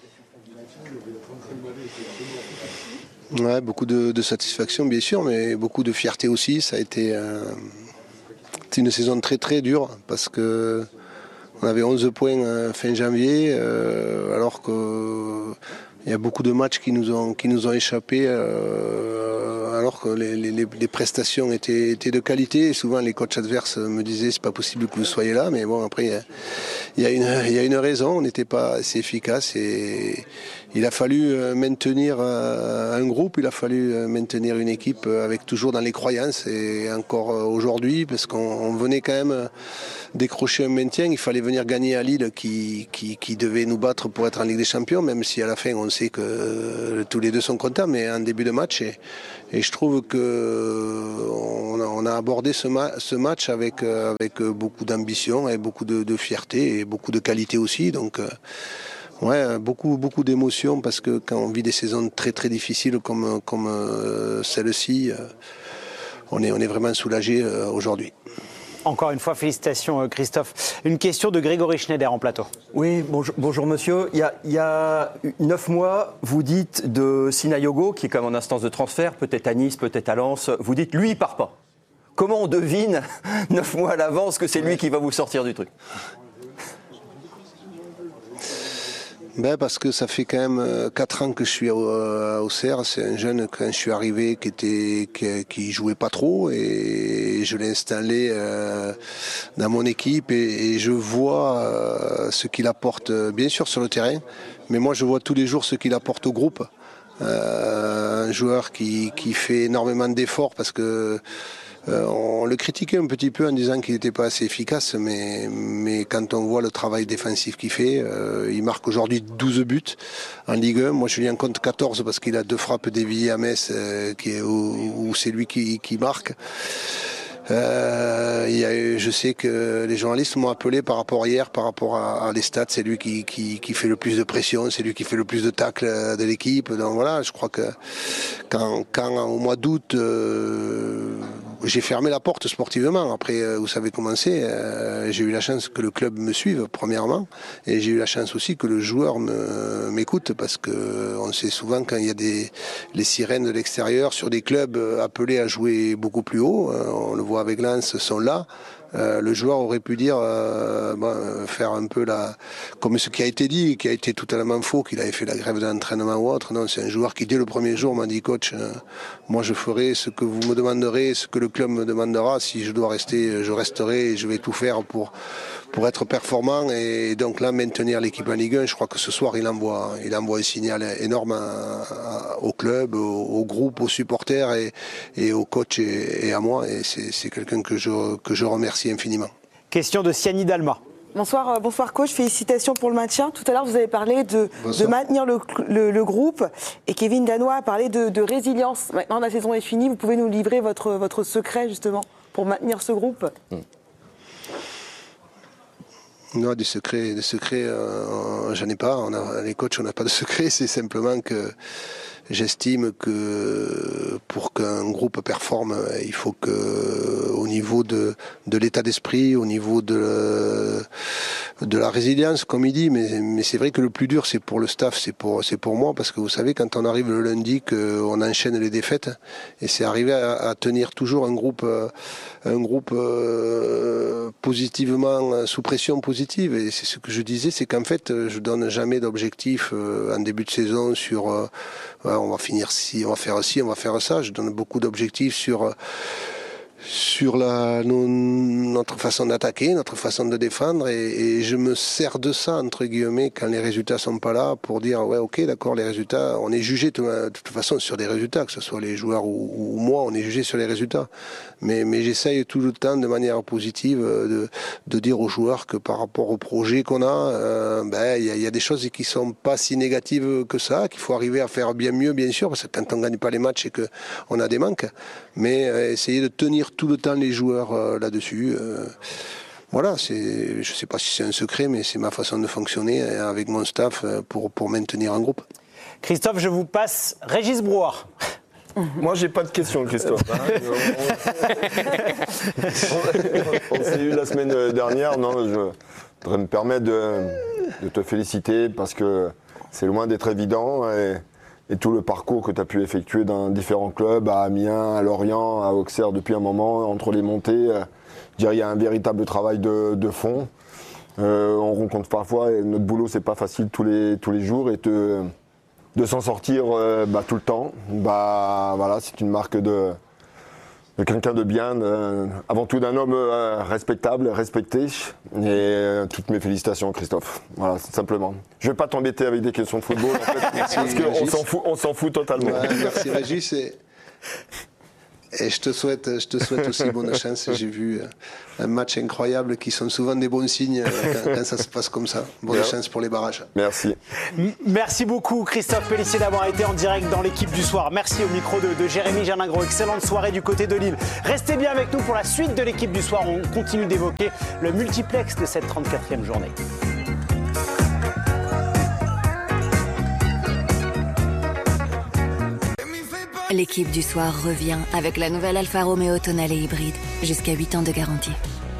Ouais, beaucoup de satisfaction bien sûr, mais beaucoup de fierté aussi. Ça a été une saison très très dure parce que on avait 11 points fin janvier, alors qu'il il y a beaucoup de matchs qui nous ont échappé alors que les prestations étaient de qualité. Et souvent les coachs adverses me disaient c'est pas possible que vous soyez là, mais bon après il y a une raison, on n'était pas assez efficace et il a fallu maintenir un groupe, il a fallu maintenir une équipe avec toujours dans les croyances et encore aujourd'hui parce qu'on venait quand même décrocher un maintien, il fallait venir gagner à Lille qui devait nous battre pour être en Ligue des Champions, même si à la fin on sait que tous les deux sont contents, mais en début de match et je trouve que on a abordé ce match avec beaucoup d'ambition et beaucoup de fierté et beaucoup de qualité aussi, donc ouais, beaucoup d'émotions parce que quand on vit des saisons très très difficiles comme celle-ci, on est vraiment soulagé aujourd'hui. Encore une fois, félicitations Christophe. Une question de Grégory Schneider en plateau. Oui, bonjour monsieur. Il y a 9 mois, vous dites de Sinayogo, qui est comme en instance de transfert, peut-être à Nice, peut-être à Lens, vous dites lui il part pas. Comment on devine 9 mois à l'avance que c'est lui qui va vous sortir du truc ? Parce que ça fait quand même 4 ans que je suis à Auxerre. C'est un jeune, quand je suis arrivé, qui jouait pas trop et je l'ai installé dans mon équipe et je vois ce qu'il apporte, bien sûr sur le terrain, mais moi je vois tous les jours ce qu'il apporte au groupe. Un joueur qui fait énormément d'efforts parce que on le critiquait un petit peu en disant qu'il n'était pas assez efficace, mais quand on voit le travail défensif qu'il fait, il marque aujourd'hui 12 buts en Ligue 1. Moi, je lui en compte 14 parce qu'il a 2 frappes déviées à Metz, où c'est lui qui marque. Je sais que les journalistes m'ont appelé par rapport à les stats, c'est lui qui fait le plus de pression, c'est lui qui fait le plus de tacles de l'équipe. Donc voilà, je crois que quand au mois d'août, j'ai fermé la porte sportivement. Après, vous savez comment c'est. J'ai eu la chance que le club me suive, premièrement. Et j'ai eu la chance aussi que le joueur m'écoute, parce que on sait souvent quand il y a les sirènes de l'extérieur sur des clubs appelés à jouer beaucoup plus haut. On le voit avec Lens, sont là. Le joueur aurait pu dire, faire un peu comme ce qui a été dit, qui a été totalement faux, qu'il avait fait la grève d'entraînement ou autre. Non, c'est un joueur qui, dès le premier jour, m'a dit, coach, moi je ferai ce que vous me demanderez, ce que le club me demandera. Si je dois rester, je resterai et je vais tout faire pour être performant. Et donc là, maintenir l'équipe en Ligue 1, je crois que ce soir, il envoie un signal énorme au club, au groupe, aux supporters et au coach et à moi. Et c'est quelqu'un que je remercie infiniment. Question de Siani Dalma. Bonsoir coach, félicitations pour le maintien. Tout à l'heure, vous avez parlé de maintenir le groupe et Kevin Danois a parlé de résilience. Maintenant, la saison est finie, vous pouvez nous livrer votre secret justement pour maintenir ce groupe ? Non, des secrets, j'en ai pas. Les coachs, on n'a pas de secret. C'est simplement que j'estime que pour qu'un groupe performe, il faut que, au niveau de l'état d'esprit, au niveau de la résilience, comme il dit, mais c'est vrai que le plus dur, c'est pour le staff, c'est pour moi, parce que vous savez, quand on arrive le lundi, qu'on enchaîne les défaites, et c'est arriver à tenir toujours un groupe positivement, sous pression positive. Et c'est ce que je disais, c'est qu'en fait, je donne jamais d'objectif en début de saison sur on va finir ci, on va faire ci, on va faire ça. Je donne beaucoup d'objectifs sur notre façon d'attaquer, notre façon de défendre, et je me sers de ça, entre guillemets, quand les résultats sont pas là, pour dire ouais, ok, d'accord, les résultats, on est jugé de toute façon sur des résultats, que ce soit les joueurs ou moi, on est jugé sur les résultats. Mais j'essaye tout le temps, de manière positive, de dire aux joueurs que par rapport au projet qu'on a, y a des choses qui sont pas si négatives que ça, qu'il faut arriver à faire bien mieux, bien sûr, parce que quand on gagne pas les matchs, c'est que on a des manques, mais essayer de tenir tout le temps les joueurs là-dessus. Voilà, je ne sais pas si c'est un secret, mais c'est ma façon de fonctionner avec mon staff pour maintenir un groupe. Christophe, je vous passe Régis Brouard. Moi, j'ai pas de questions, Christophe. On s'est eu la semaine dernière. Non, je voudrais me permettre de te féliciter parce que c'est loin d'être évident. Et tout le parcours que tu as pu effectuer dans différents clubs, à Amiens, à Lorient, à Auxerre depuis un moment, entre les montées, je dirais il y a un véritable travail de fond. On rencontre parfois, et notre boulot c'est pas facile tous les jours, et s'en sortir tout le temps. Voilà, c'est une marque de quelqu'un de bien, avant tout d'un homme respectable, respecté. Et toutes mes félicitations, Christophe. Voilà, simplement. Je ne vais pas t'embêter avec des questions de football, en fait, parce qu'on s'en fout totalement. Ouais, merci Régis. Et je te souhaite aussi bonne chance. J'ai vu un match incroyable qui sont souvent des bons signes quand ça se passe comme ça. Bonne chance pour les barrages. Merci. Merci beaucoup Christophe Pélissier d'avoir été en direct dans l'équipe du soir. Merci au micro de Jérémy Gerningro. Excellente soirée du côté de Lille. Restez bien avec nous pour la suite de l'équipe du soir. On continue d'évoquer le multiplex de cette 34e journée. L'équipe du soir revient avec la nouvelle Alfa Romeo Tonale hybride. Jusqu'à 8 ans de garantie.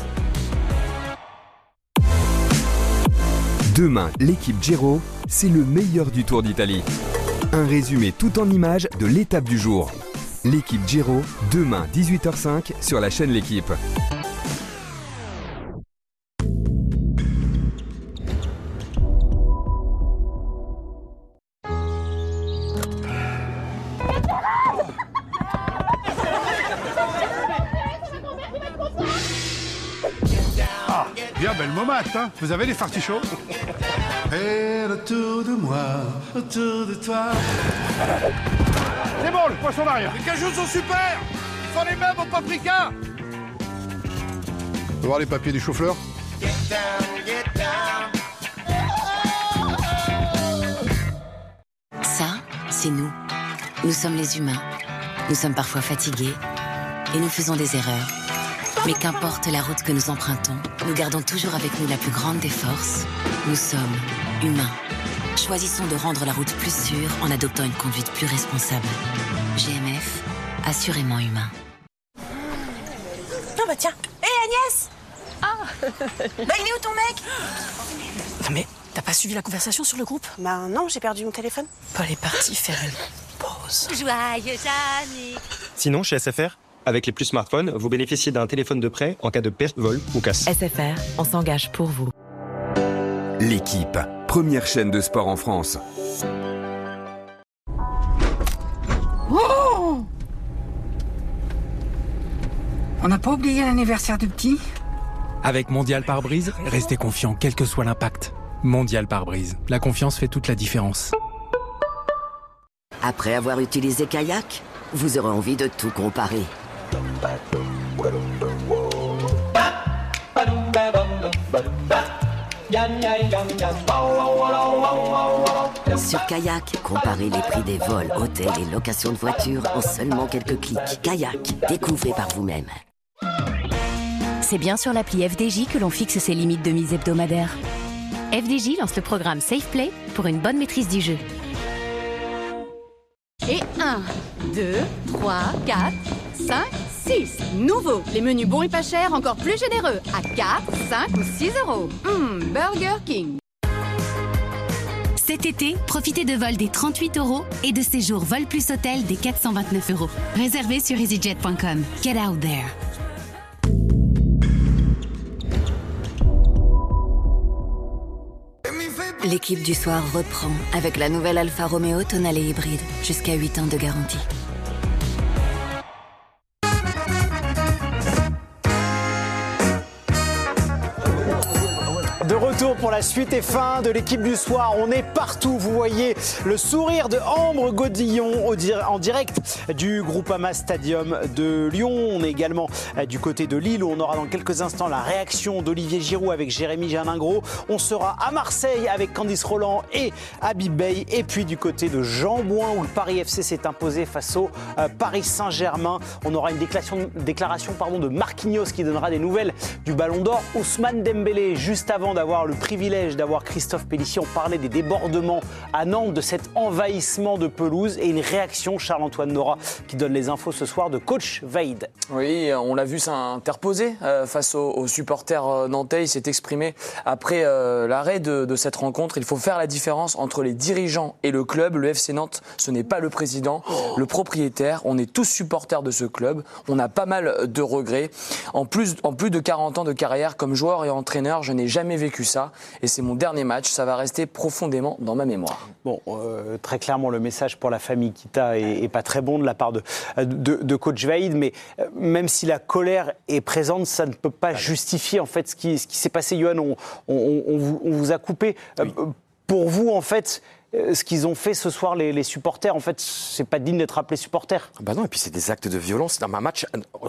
Demain, l'équipe Giro, c'est le meilleur du Tour d'Italie. Un résumé tout en images de l'étape du jour. L'équipe Giro, demain 18h05 sur la chaîne L'Équipe. Bien belle momate, hein. Vous avez les fartichauds? Et autour de moi, autour de toi. C'est bon, le poisson d'arrière. Les cajous sont super. Ils font les mêmes au paprika. On peut voir les papiers du chou-fleur? Ça, c'est nous. Nous sommes les humains. Nous sommes parfois fatigués et nous faisons des erreurs. Mais qu'importe la route que nous empruntons, nous gardons toujours avec nous la plus grande des forces. Nous sommes humains. Choisissons de rendre la route plus sûre en adoptant une conduite plus responsable. GMF, assurément humain. Ah bah tiens. Hé Agnès. Il est où ton mec? Non mais, t'as pas suivi la conversation sur le groupe? Bah non, j'ai perdu mon téléphone. Paul est parti faire une pause. Joyeux anniversaire. Sinon, chez SFR, avec les Plus smartphones, vous bénéficiez d'un téléphone de prêt en cas de perte, vol ou casse. SFR, on s'engage pour vous. L'Équipe, première chaîne de sport en France. Oh! On n'a pas oublié l'anniversaire du petit? Avec Mondial Pare-Brise, restez confiant quel que soit l'impact. Mondial Pare-Brise, la confiance fait toute la différence. Après avoir utilisé Kayak, vous aurez envie de tout comparer. Sur Kayak, comparez les prix des vols, hôtels et locations de voitures en seulement quelques clics. Kayak, découvrez par vous-même. C'est bien sur l'appli FDJ que l'on fixe ses limites de mise hebdomadaires. FDJ lance le programme Safe Play pour une bonne maîtrise du jeu. Et 1, 2, 3, 4, 5, 6. Nouveau, les menus bons et pas chers, encore plus généreux. À 4, 5 ou 6 euros. Burger King. Cet été, profitez de vols des 38 € et de séjours vol plus hôtel des 429 €. Réservez sur easyjet.com. Get out there. L'équipe du soir reprend avec la nouvelle Alfa Romeo Tonale hybride. Jusqu'à 8 ans de garantie. De retour pour la suite et fin de l'équipe du soir. On est partout. Vous voyez le sourire de Ambre Godillon en direct du Groupama Stadium de Lyon. On est également du côté de Lille où on aura dans quelques instants la réaction d'Olivier Giroud avec Jérémy Gerningro. On sera à Marseille avec Candice Roland et Habib Beye. Et puis du côté de Jean-Bouin où le Paris FC s'est imposé face au Paris Saint-Germain. On aura une déclaration de Marquinhos qui donnera des nouvelles du Ballon d'Or. Ousmane Dembélé, juste avant d'avoir le privilège d'avoir Christophe Pélissier, on parlait des débordements à Nantes, de cet envahissement de pelouse et une réaction, Charles-Antoine Nora qui donne les infos ce soir de coach Vaïd. Oui, on l'a vu s'interposer face aux supporters nantais. Il s'est exprimé après l'arrêt de cette rencontre. Il faut faire la différence entre les dirigeants et le club. Le FC Nantes, ce n'est pas le président, le propriétaire. On est tous supporters de ce club. On a pas mal de regrets. En plus de 40 ans de carrière comme joueur et entraîneur, je n'ai jamais vécu ça. Et c'est mon dernier match. Ça va rester profondément dans ma mémoire. Bon, très clairement, le message pour la famille Kita est pas très bon de la part de coach Vaïd. Mais même si la colère est présente, ça ne peut pas justifier en fait ce qui s'est passé. Johan, on vous a coupé. Oui. Pour vous, en fait, ce qu'ils ont fait ce soir, les supporters, en fait, c'est pas digne d'être appelé supporter. Bah non, et puis c'est des actes de violence. Un match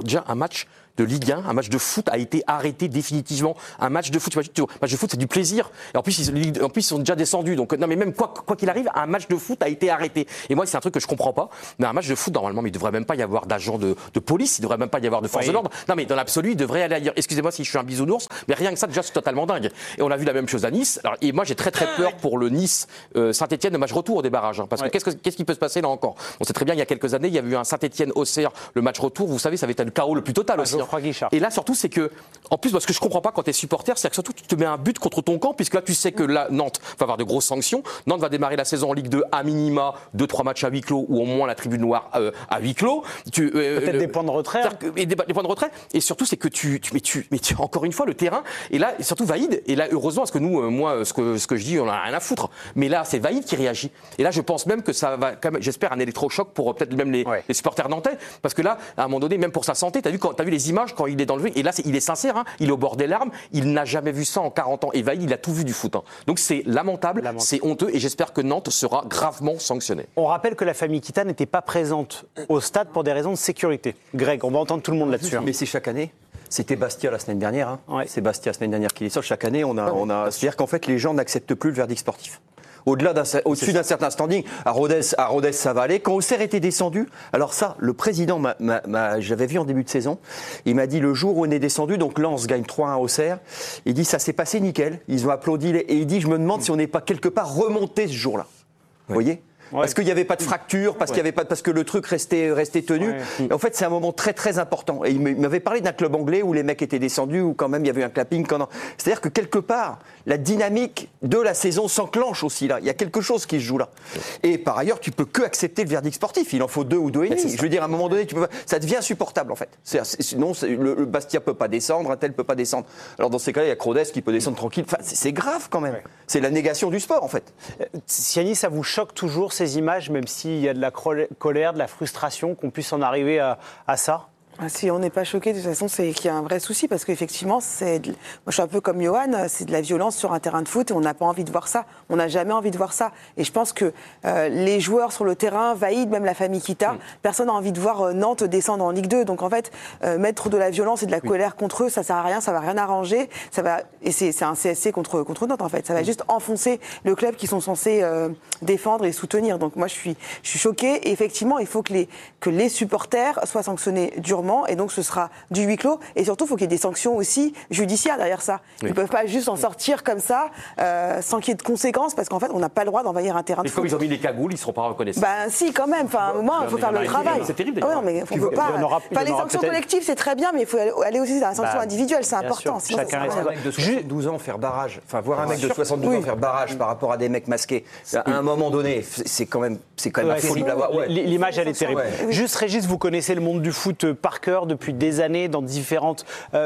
de Ligue 1, un match de foot a été arrêté définitivement. Un match de foot, un match de foot, c'est du plaisir. Et en plus, ils sont déjà descendus. Donc non, mais même quoi qu'il arrive, un match de foot a été arrêté. Et moi, c'est un truc que je comprends pas. Mais un match de foot, normalement, il devrait même pas y avoir d'agents de police, il devrait même pas y avoir de force de l'ordre. Non, mais dans l'absolu, il devrait aller ailleurs. Excusez-moi si je suis un bisounours, mais rien que ça, déjà, c'est totalement dingue. Et on a vu la même chose à Nice. Alors, et moi, j'ai très peur pour le Nice Saint-Etienne, le match retour au débarrage. Parce que qu'est-ce qui peut se passer là encore? On sait très bien, il y a quelques années, il y a eu un Saint-Etienne-Auxerre, le match retour. Vous savez, ça avait été le chaos le plus total aussi. Et là, surtout, c'est que, en plus, parce que je comprends pas quand t'es supporter, c'est que surtout tu te mets un but contre ton camp, puisque là tu sais que là, Nantes va avoir de grosses sanctions. Nantes va démarrer la saison en Ligue 2 à minima 2-3 matchs à huis clos, ou au moins la tribune noire à huis clos. Peut-être des points de retrait. Et des points de retrait. Et surtout, c'est que tu encore une fois, le terrain. Et là, surtout Vaïd. Et là, heureusement, parce que nous, moi, ce que je dis, on en a rien à foutre. Mais là, c'est Vaïd qui réagit. Et là, je pense même que ça va, quand même, j'espère, un électrochoc pour peut-être même les supporters nantais. Parce que là, à un moment donné, même pour sa santé, t'as vu les images quand il est dans le jeu. Et là, il est sincère, hein, il est au bord des larmes, il n'a jamais vu ça en 40 ans. Et Vaïd, il a tout vu du foot. Hein. Donc c'est lamentable, c'est honteux, et j'espère que Nantes sera gravement sanctionnée. On rappelle que la famille Kita n'était pas présente au stade pour des raisons de sécurité. Greg, on va entendre tout le monde là-dessus. Mais c'est chaque année. C'était Bastia la semaine dernière. Hein. Ouais. C'est Bastia la semaine dernière qui est sur. Chaque année, on a. C'est-à-dire qu'en fait, les gens n'acceptent plus le verdict sportif. Au-dessus d'un certain standing, à Rodez, ça va aller. Quand Auxerre était descendu, alors ça, le président, j'avais vu en début de saison, il m'a dit le jour où on est descendu, donc Lens gagne 3-1 à Auxerre, il dit ça s'est passé nickel, ils ont applaudi, et il dit je me demande si on n'est pas quelque part remonté ce jour-là. Vous voyez ? Parce qu'il n'y avait pas de fracture, parce que le truc restait tenu. Ouais. En fait, c'est un moment très très important. Et il m'avait parlé d'un club anglais où les mecs étaient descendus, où quand même il y avait eu un clapping. C'est-à-dire que quelque part, la dynamique de la saison s'enclenche aussi là. Il y a quelque chose qui se joue là. Et par ailleurs, tu peux que accepter le verdict sportif. Il en faut 2 ou 2,5. Je veux dire, à un moment donné, ça devient insupportable en fait. Sinon, le Bastia peut pas descendre, un tel peut pas descendre. Alors dans ces cas-là, il y a Rodez qui peut descendre tranquille. Enfin, c'est grave quand même. Ouais. C'est la négation du sport en fait. Siani, ça vous choque toujours ces images, même s'il y a de la colère, de la frustration, qu'on puisse en arriver à ça? Si on n'est pas choqué, de toute façon, c'est qu'il y a un vrai souci, parce qu'effectivement, moi je suis un peu comme Johan, c'est de la violence sur un terrain de foot et on n'a pas envie de voir ça. On n'a jamais envie de voir ça. Et je pense que les joueurs sur le terrain, Vaïd, même la famille Kita, personne n'a envie de voir Nantes descendre en Ligue 2. Donc en fait, mettre de la violence et de la colère contre eux, ça sert à rien, ça va rien arranger. Et c'est un CSC contre Nantes en fait. Ça va juste enfoncer le club qu'ils sont censés défendre et soutenir. Donc moi je suis choquée. Et effectivement, il faut que les supporters soient sanctionnés durement. Et donc ce sera du huis clos. Et surtout, il faut qu'il y ait des sanctions aussi judiciaires derrière ça. Ils ne peuvent pas juste en sortir comme ça, sans qu'il y ait de conséquences, parce qu'en fait, on n'a pas le droit d'envahir un terrain de foot. Mais comme ils ont mis les cagoules, ils ne seront pas reconnaissants. Si, quand même. Enfin, au moins, il faut faire le travail. C'est terrible. Non, mais on peut pas. Les sanctions collectives, c'est très bien, mais il faut aller aussi dans la sanction individuelle, c'est important. Sinon, chacun reste. Un mec de 72 ans faire barrage. Enfin, voir un mec de 72 ans faire barrage par rapport à des mecs masqués, à un moment donné, c'est quand même affolible à voir. L'image, elle est terrible. Juste, Régis, vous connaissez le monde du foot par cœur depuis des années dans différentes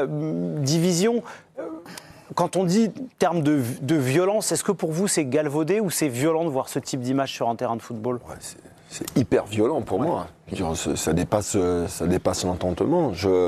divisions. Quand on dit terme de violence, est-ce que pour vous c'est galvaudé ou c'est violent de voir ce type d'image sur un terrain de football? C'est hyper violent pour moi. Ça dépasse l'entendement.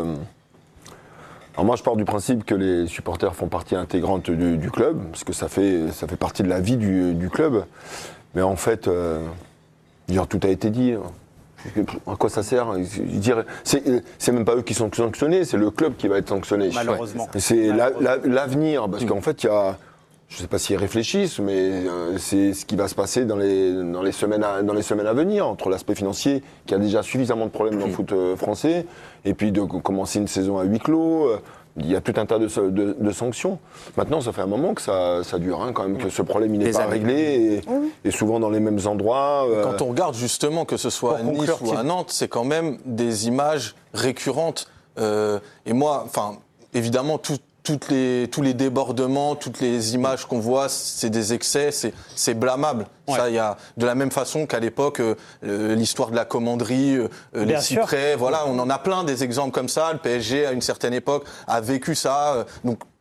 Alors moi je pars du principe que les supporters font partie intégrante du club, parce que ça fait partie de la vie du club. Mais en fait, tout a été dit. À quoi ça sert? C'est même pas eux qui sont sanctionnés, c'est le club qui va être sanctionné. Malheureusement. C'est l'avenir, parce qu'en fait, je ne sais pas s'ils réfléchissent, mais c'est ce qui va se passer dans les semaines à venir, entre l'aspect financier, qui a déjà suffisamment de problèmes dans le foot français, et puis de commencer une saison à huis clos. Il y a tout un tas de sanctions. Maintenant, ça fait un moment que ça dure, quand même, que ce problème il n'est pas réglé, et souvent dans les mêmes endroits. Quand on regarde justement, que ce soit à Nice ou à Nantes, c'est quand même des images récurrentes. Et moi, évidemment, tous les débordements, toutes les images qu'on voit, c'est des excès, c'est blâmable. Ouais. Ça, il y a de la même façon qu'à l'époque, l'histoire de la commanderie, les cyprès, voilà, on en a plein des exemples comme ça. Le PSG, à une certaine époque, a vécu ça. Donc,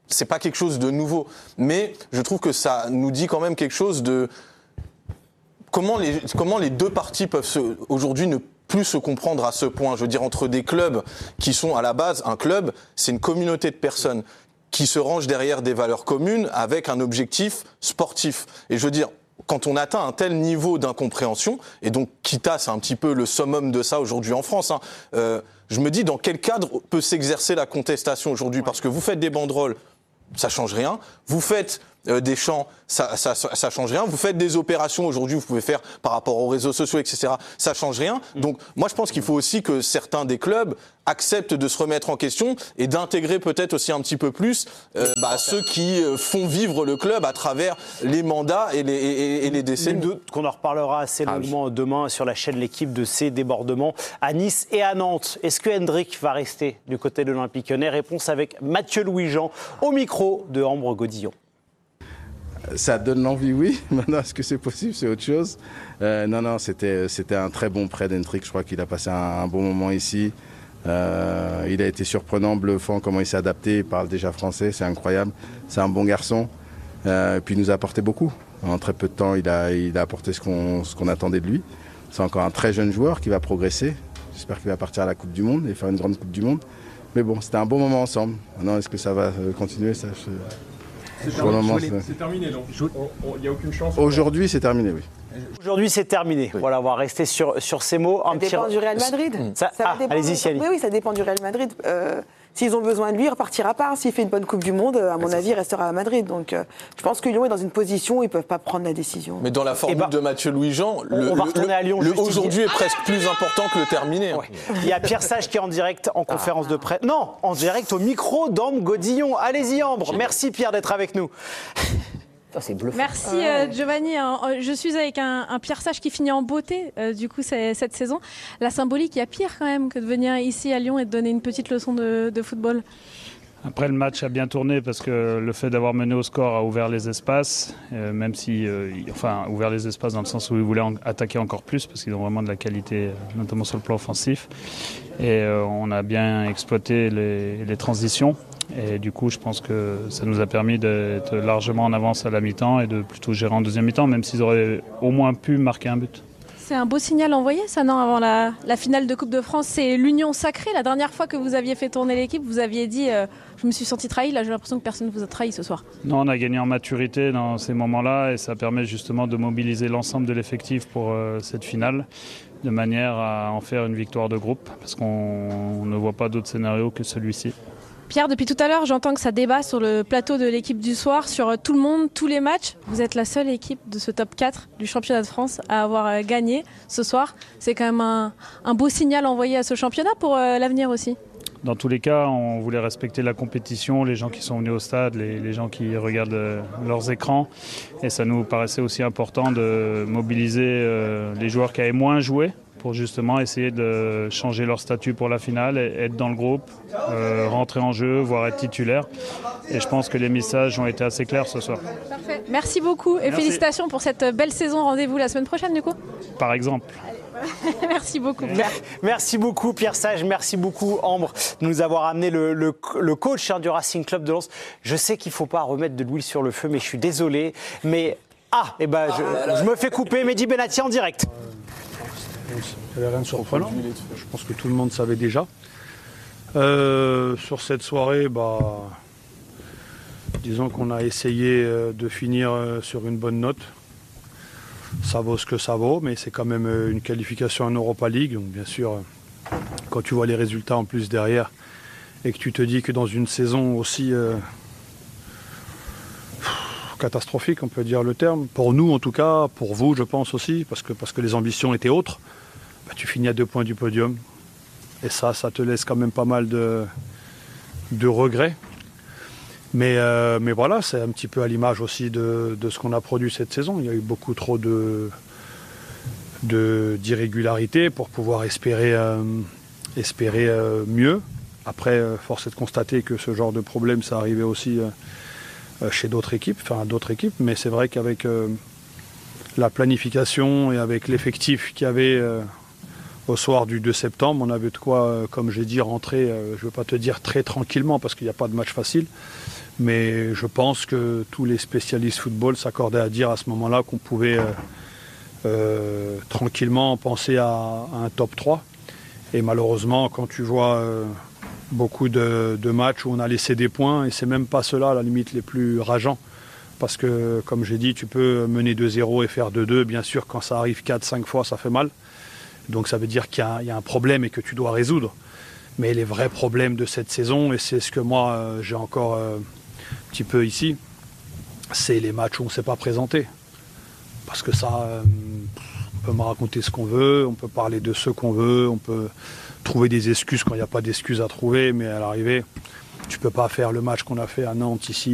c'est pas quelque chose de nouveau. Mais je trouve que ça nous dit quand même quelque chose de comment les deux parties peuvent aujourd'hui ne plus se comprendre à ce point. Je veux dire, entre des clubs qui sont à la base, un club, c'est une communauté de personnes qui se rangent derrière des valeurs communes avec un objectif sportif. Et je veux dire, quand on atteint un tel niveau d'incompréhension, et donc Kita, c'est un petit peu le summum de ça aujourd'hui en France, je me dis dans quel cadre peut s'exercer la contestation aujourd'hui, parce que vous faites des banderoles, ça change rien. Vous faites des chants, ça change rien. Vous faites des opérations aujourd'hui, vous pouvez faire par rapport aux réseaux sociaux, etc. Ça change rien. Donc moi, je pense qu'il faut aussi que certains des clubs acceptent de se remettre en question et d'intégrer peut-être aussi un petit peu plus ceux qui font vivre le club à travers les mandats et les décennies. Qu'on en reparlera assez longuement demain sur la chaîne L'Équipe de ces débordements à Nice et à Nantes. Est-ce que Hendrick va rester du côté de l'Olympique Lyonnais? Réponse avec Mathieu Louis-Jean au micro de Ambre Godillon. Ça donne l'envie, oui. Maintenant, est-ce que c'est possible? C'est autre chose. Non, c'était un très bon prêt d'Hendrick. Je crois qu'il a passé un bon moment ici. Il a été surprenant, bluffant, comment il s'est adapté. Il parle déjà français, c'est incroyable. C'est un bon garçon. Puis il nous a apporté beaucoup. En très peu de temps, il a apporté ce qu'on attendait de lui. C'est encore un très jeune joueur qui va progresser. J'espère qu'il va partir à la Coupe du Monde et faire une grande Coupe du Monde. Mais bon, c'était un bon moment ensemble. Maintenant, est-ce que ça va continuer? Ça, c'est terminé, donc il n'y a aucune chance. Aujourd'hui, c'est terminé, oui. Aujourd'hui, c'est terminé. Oui. Voilà, on va rester sur ces mots. Ça dépend du Real Madrid. Allez-y, Siani. Oui, ça dépend du Real Madrid. S'ils ont besoin de lui, il repartira pas. S'il fait une bonne Coupe du Monde, à mon avis, il restera à Madrid. Donc, je pense que Lyon est dans une position où ils ne peuvent pas prendre la décision. Mais dans la formule de Mathieu Louis-Jean, le aujourd'hui est presque plus important que le terminé. Ouais. Il y a Pierre Sage qui est en direct en conférence de presse. Non, en direct au micro d'Ambre Godillon. Allez-y, Ambre. Merci, Pierre, d'être avec nous. C'est bluffant. Merci Giovanni. Je suis avec un Pierre Sage qui finit en beauté du coup cette saison. La symbolique, il y a pire quand même que de venir ici à Lyon et de donner une petite leçon de football. Après, le match a bien tourné parce que le fait d'avoir mené au score a ouvert les espaces, même si, ouvert les espaces dans le sens où ils voulaient attaquer encore plus parce qu'ils ont vraiment de la qualité, notamment sur le plan offensif. Et on a bien exploité les transitions. Et du coup, je pense que ça nous a permis d'être largement en avance à la mi-temps et de plutôt gérer en deuxième mi-temps, même s'ils auraient au moins pu marquer un but. C'est un beau signal envoyé, ça, non, avant la finale de Coupe de France. C'est l'union sacrée. La dernière fois que vous aviez fait tourner l'équipe, vous aviez dit je me suis senti trahi. Là, j'ai l'impression que personne ne vous a trahi ce soir. Non, on a gagné en maturité dans ces moments-là et ça permet justement de mobiliser l'ensemble de l'effectif pour cette finale, de manière à en faire une victoire de groupe, parce qu'on ne voit pas d'autre scénario que celui-ci. Pierre, depuis tout à l'heure, j'entends que ça débat sur le plateau de l'équipe du soir, sur tout le monde, tous les matchs. Vous êtes la seule équipe de ce top 4 du championnat de France à avoir gagné ce soir. C'est quand même un beau signal envoyé à ce championnat pour l'avenir aussi. Dans tous les cas, on voulait respecter la compétition, les gens qui sont venus au stade, les gens qui regardent leurs écrans. Et ça nous paraissait aussi important de mobiliser les joueurs qui avaient moins joué, pour justement essayer de changer leur statut pour la finale, être dans le groupe, rentrer en jeu, voire être titulaire. Et je pense que les messages ont été assez clairs ce soir. Parfait. Merci beaucoup et félicitations pour cette belle saison. Rendez-vous la semaine prochaine du coup. Par exemple. Merci beaucoup. Merci beaucoup Pierre Sage, merci beaucoup Ambre de nous avoir amené le coach du Racing Club de Lens. Je sais qu'il ne faut pas remettre de l'huile sur le feu, mais je suis désolé. Mais je me fais couper. Mehdi Benati en direct. Il n'y avait rien de surprenant. Je pense que tout le monde savait déjà. Sur cette soirée, disons qu'on a essayé de finir sur une bonne note. Ça vaut ce que ça vaut, mais c'est quand même une qualification en Europa League. Donc bien sûr, quand tu vois les résultats en plus derrière et que tu te dis que dans une saison aussi catastrophique, on peut dire le terme, pour nous en tout cas, pour vous je pense aussi, parce que les ambitions étaient autres, tu finis à 2 points du podium. Et ça te laisse quand même pas mal de regrets. Mais voilà, c'est un petit peu à l'image aussi de ce qu'on a produit cette saison. Il y a eu beaucoup trop d'irrégularités pour pouvoir espérer mieux. Après, force est de constater que ce genre de problème, ça arrivait aussi chez d'autres équipes. Mais c'est vrai qu'avec la planification et avec l'effectif qu'il y avait au soir du 2 septembre. On avait de quoi, comme j'ai dit, rentrer, je ne veux pas te dire très tranquillement parce qu'il n'y a pas de match facile. Mais je pense que tous les spécialistes football s'accordaient à dire à ce moment-là qu'on pouvait tranquillement penser à un top 3. Et malheureusement, quand tu vois beaucoup de matchs où on a laissé des points, et c'est même pas ceux-là, à la limite, les plus rageants. Parce que, comme j'ai dit, tu peux mener 2-0 et faire 2-2. Bien sûr, quand ça arrive 4-5 fois, ça fait mal. Donc ça veut dire qu'il y a un problème et que tu dois résoudre. Mais les vrais problèmes de cette saison, et c'est ce que moi j'ai encore un petit peu ici, c'est les matchs où on ne s'est pas présenté. Parce que ça, on peut me raconter ce qu'on veut, on peut parler de ce qu'on veut, on peut trouver des excuses quand il n'y a pas d'excuses à trouver, mais à l'arrivée, tu ne peux pas faire le match qu'on a fait à Nantes ici.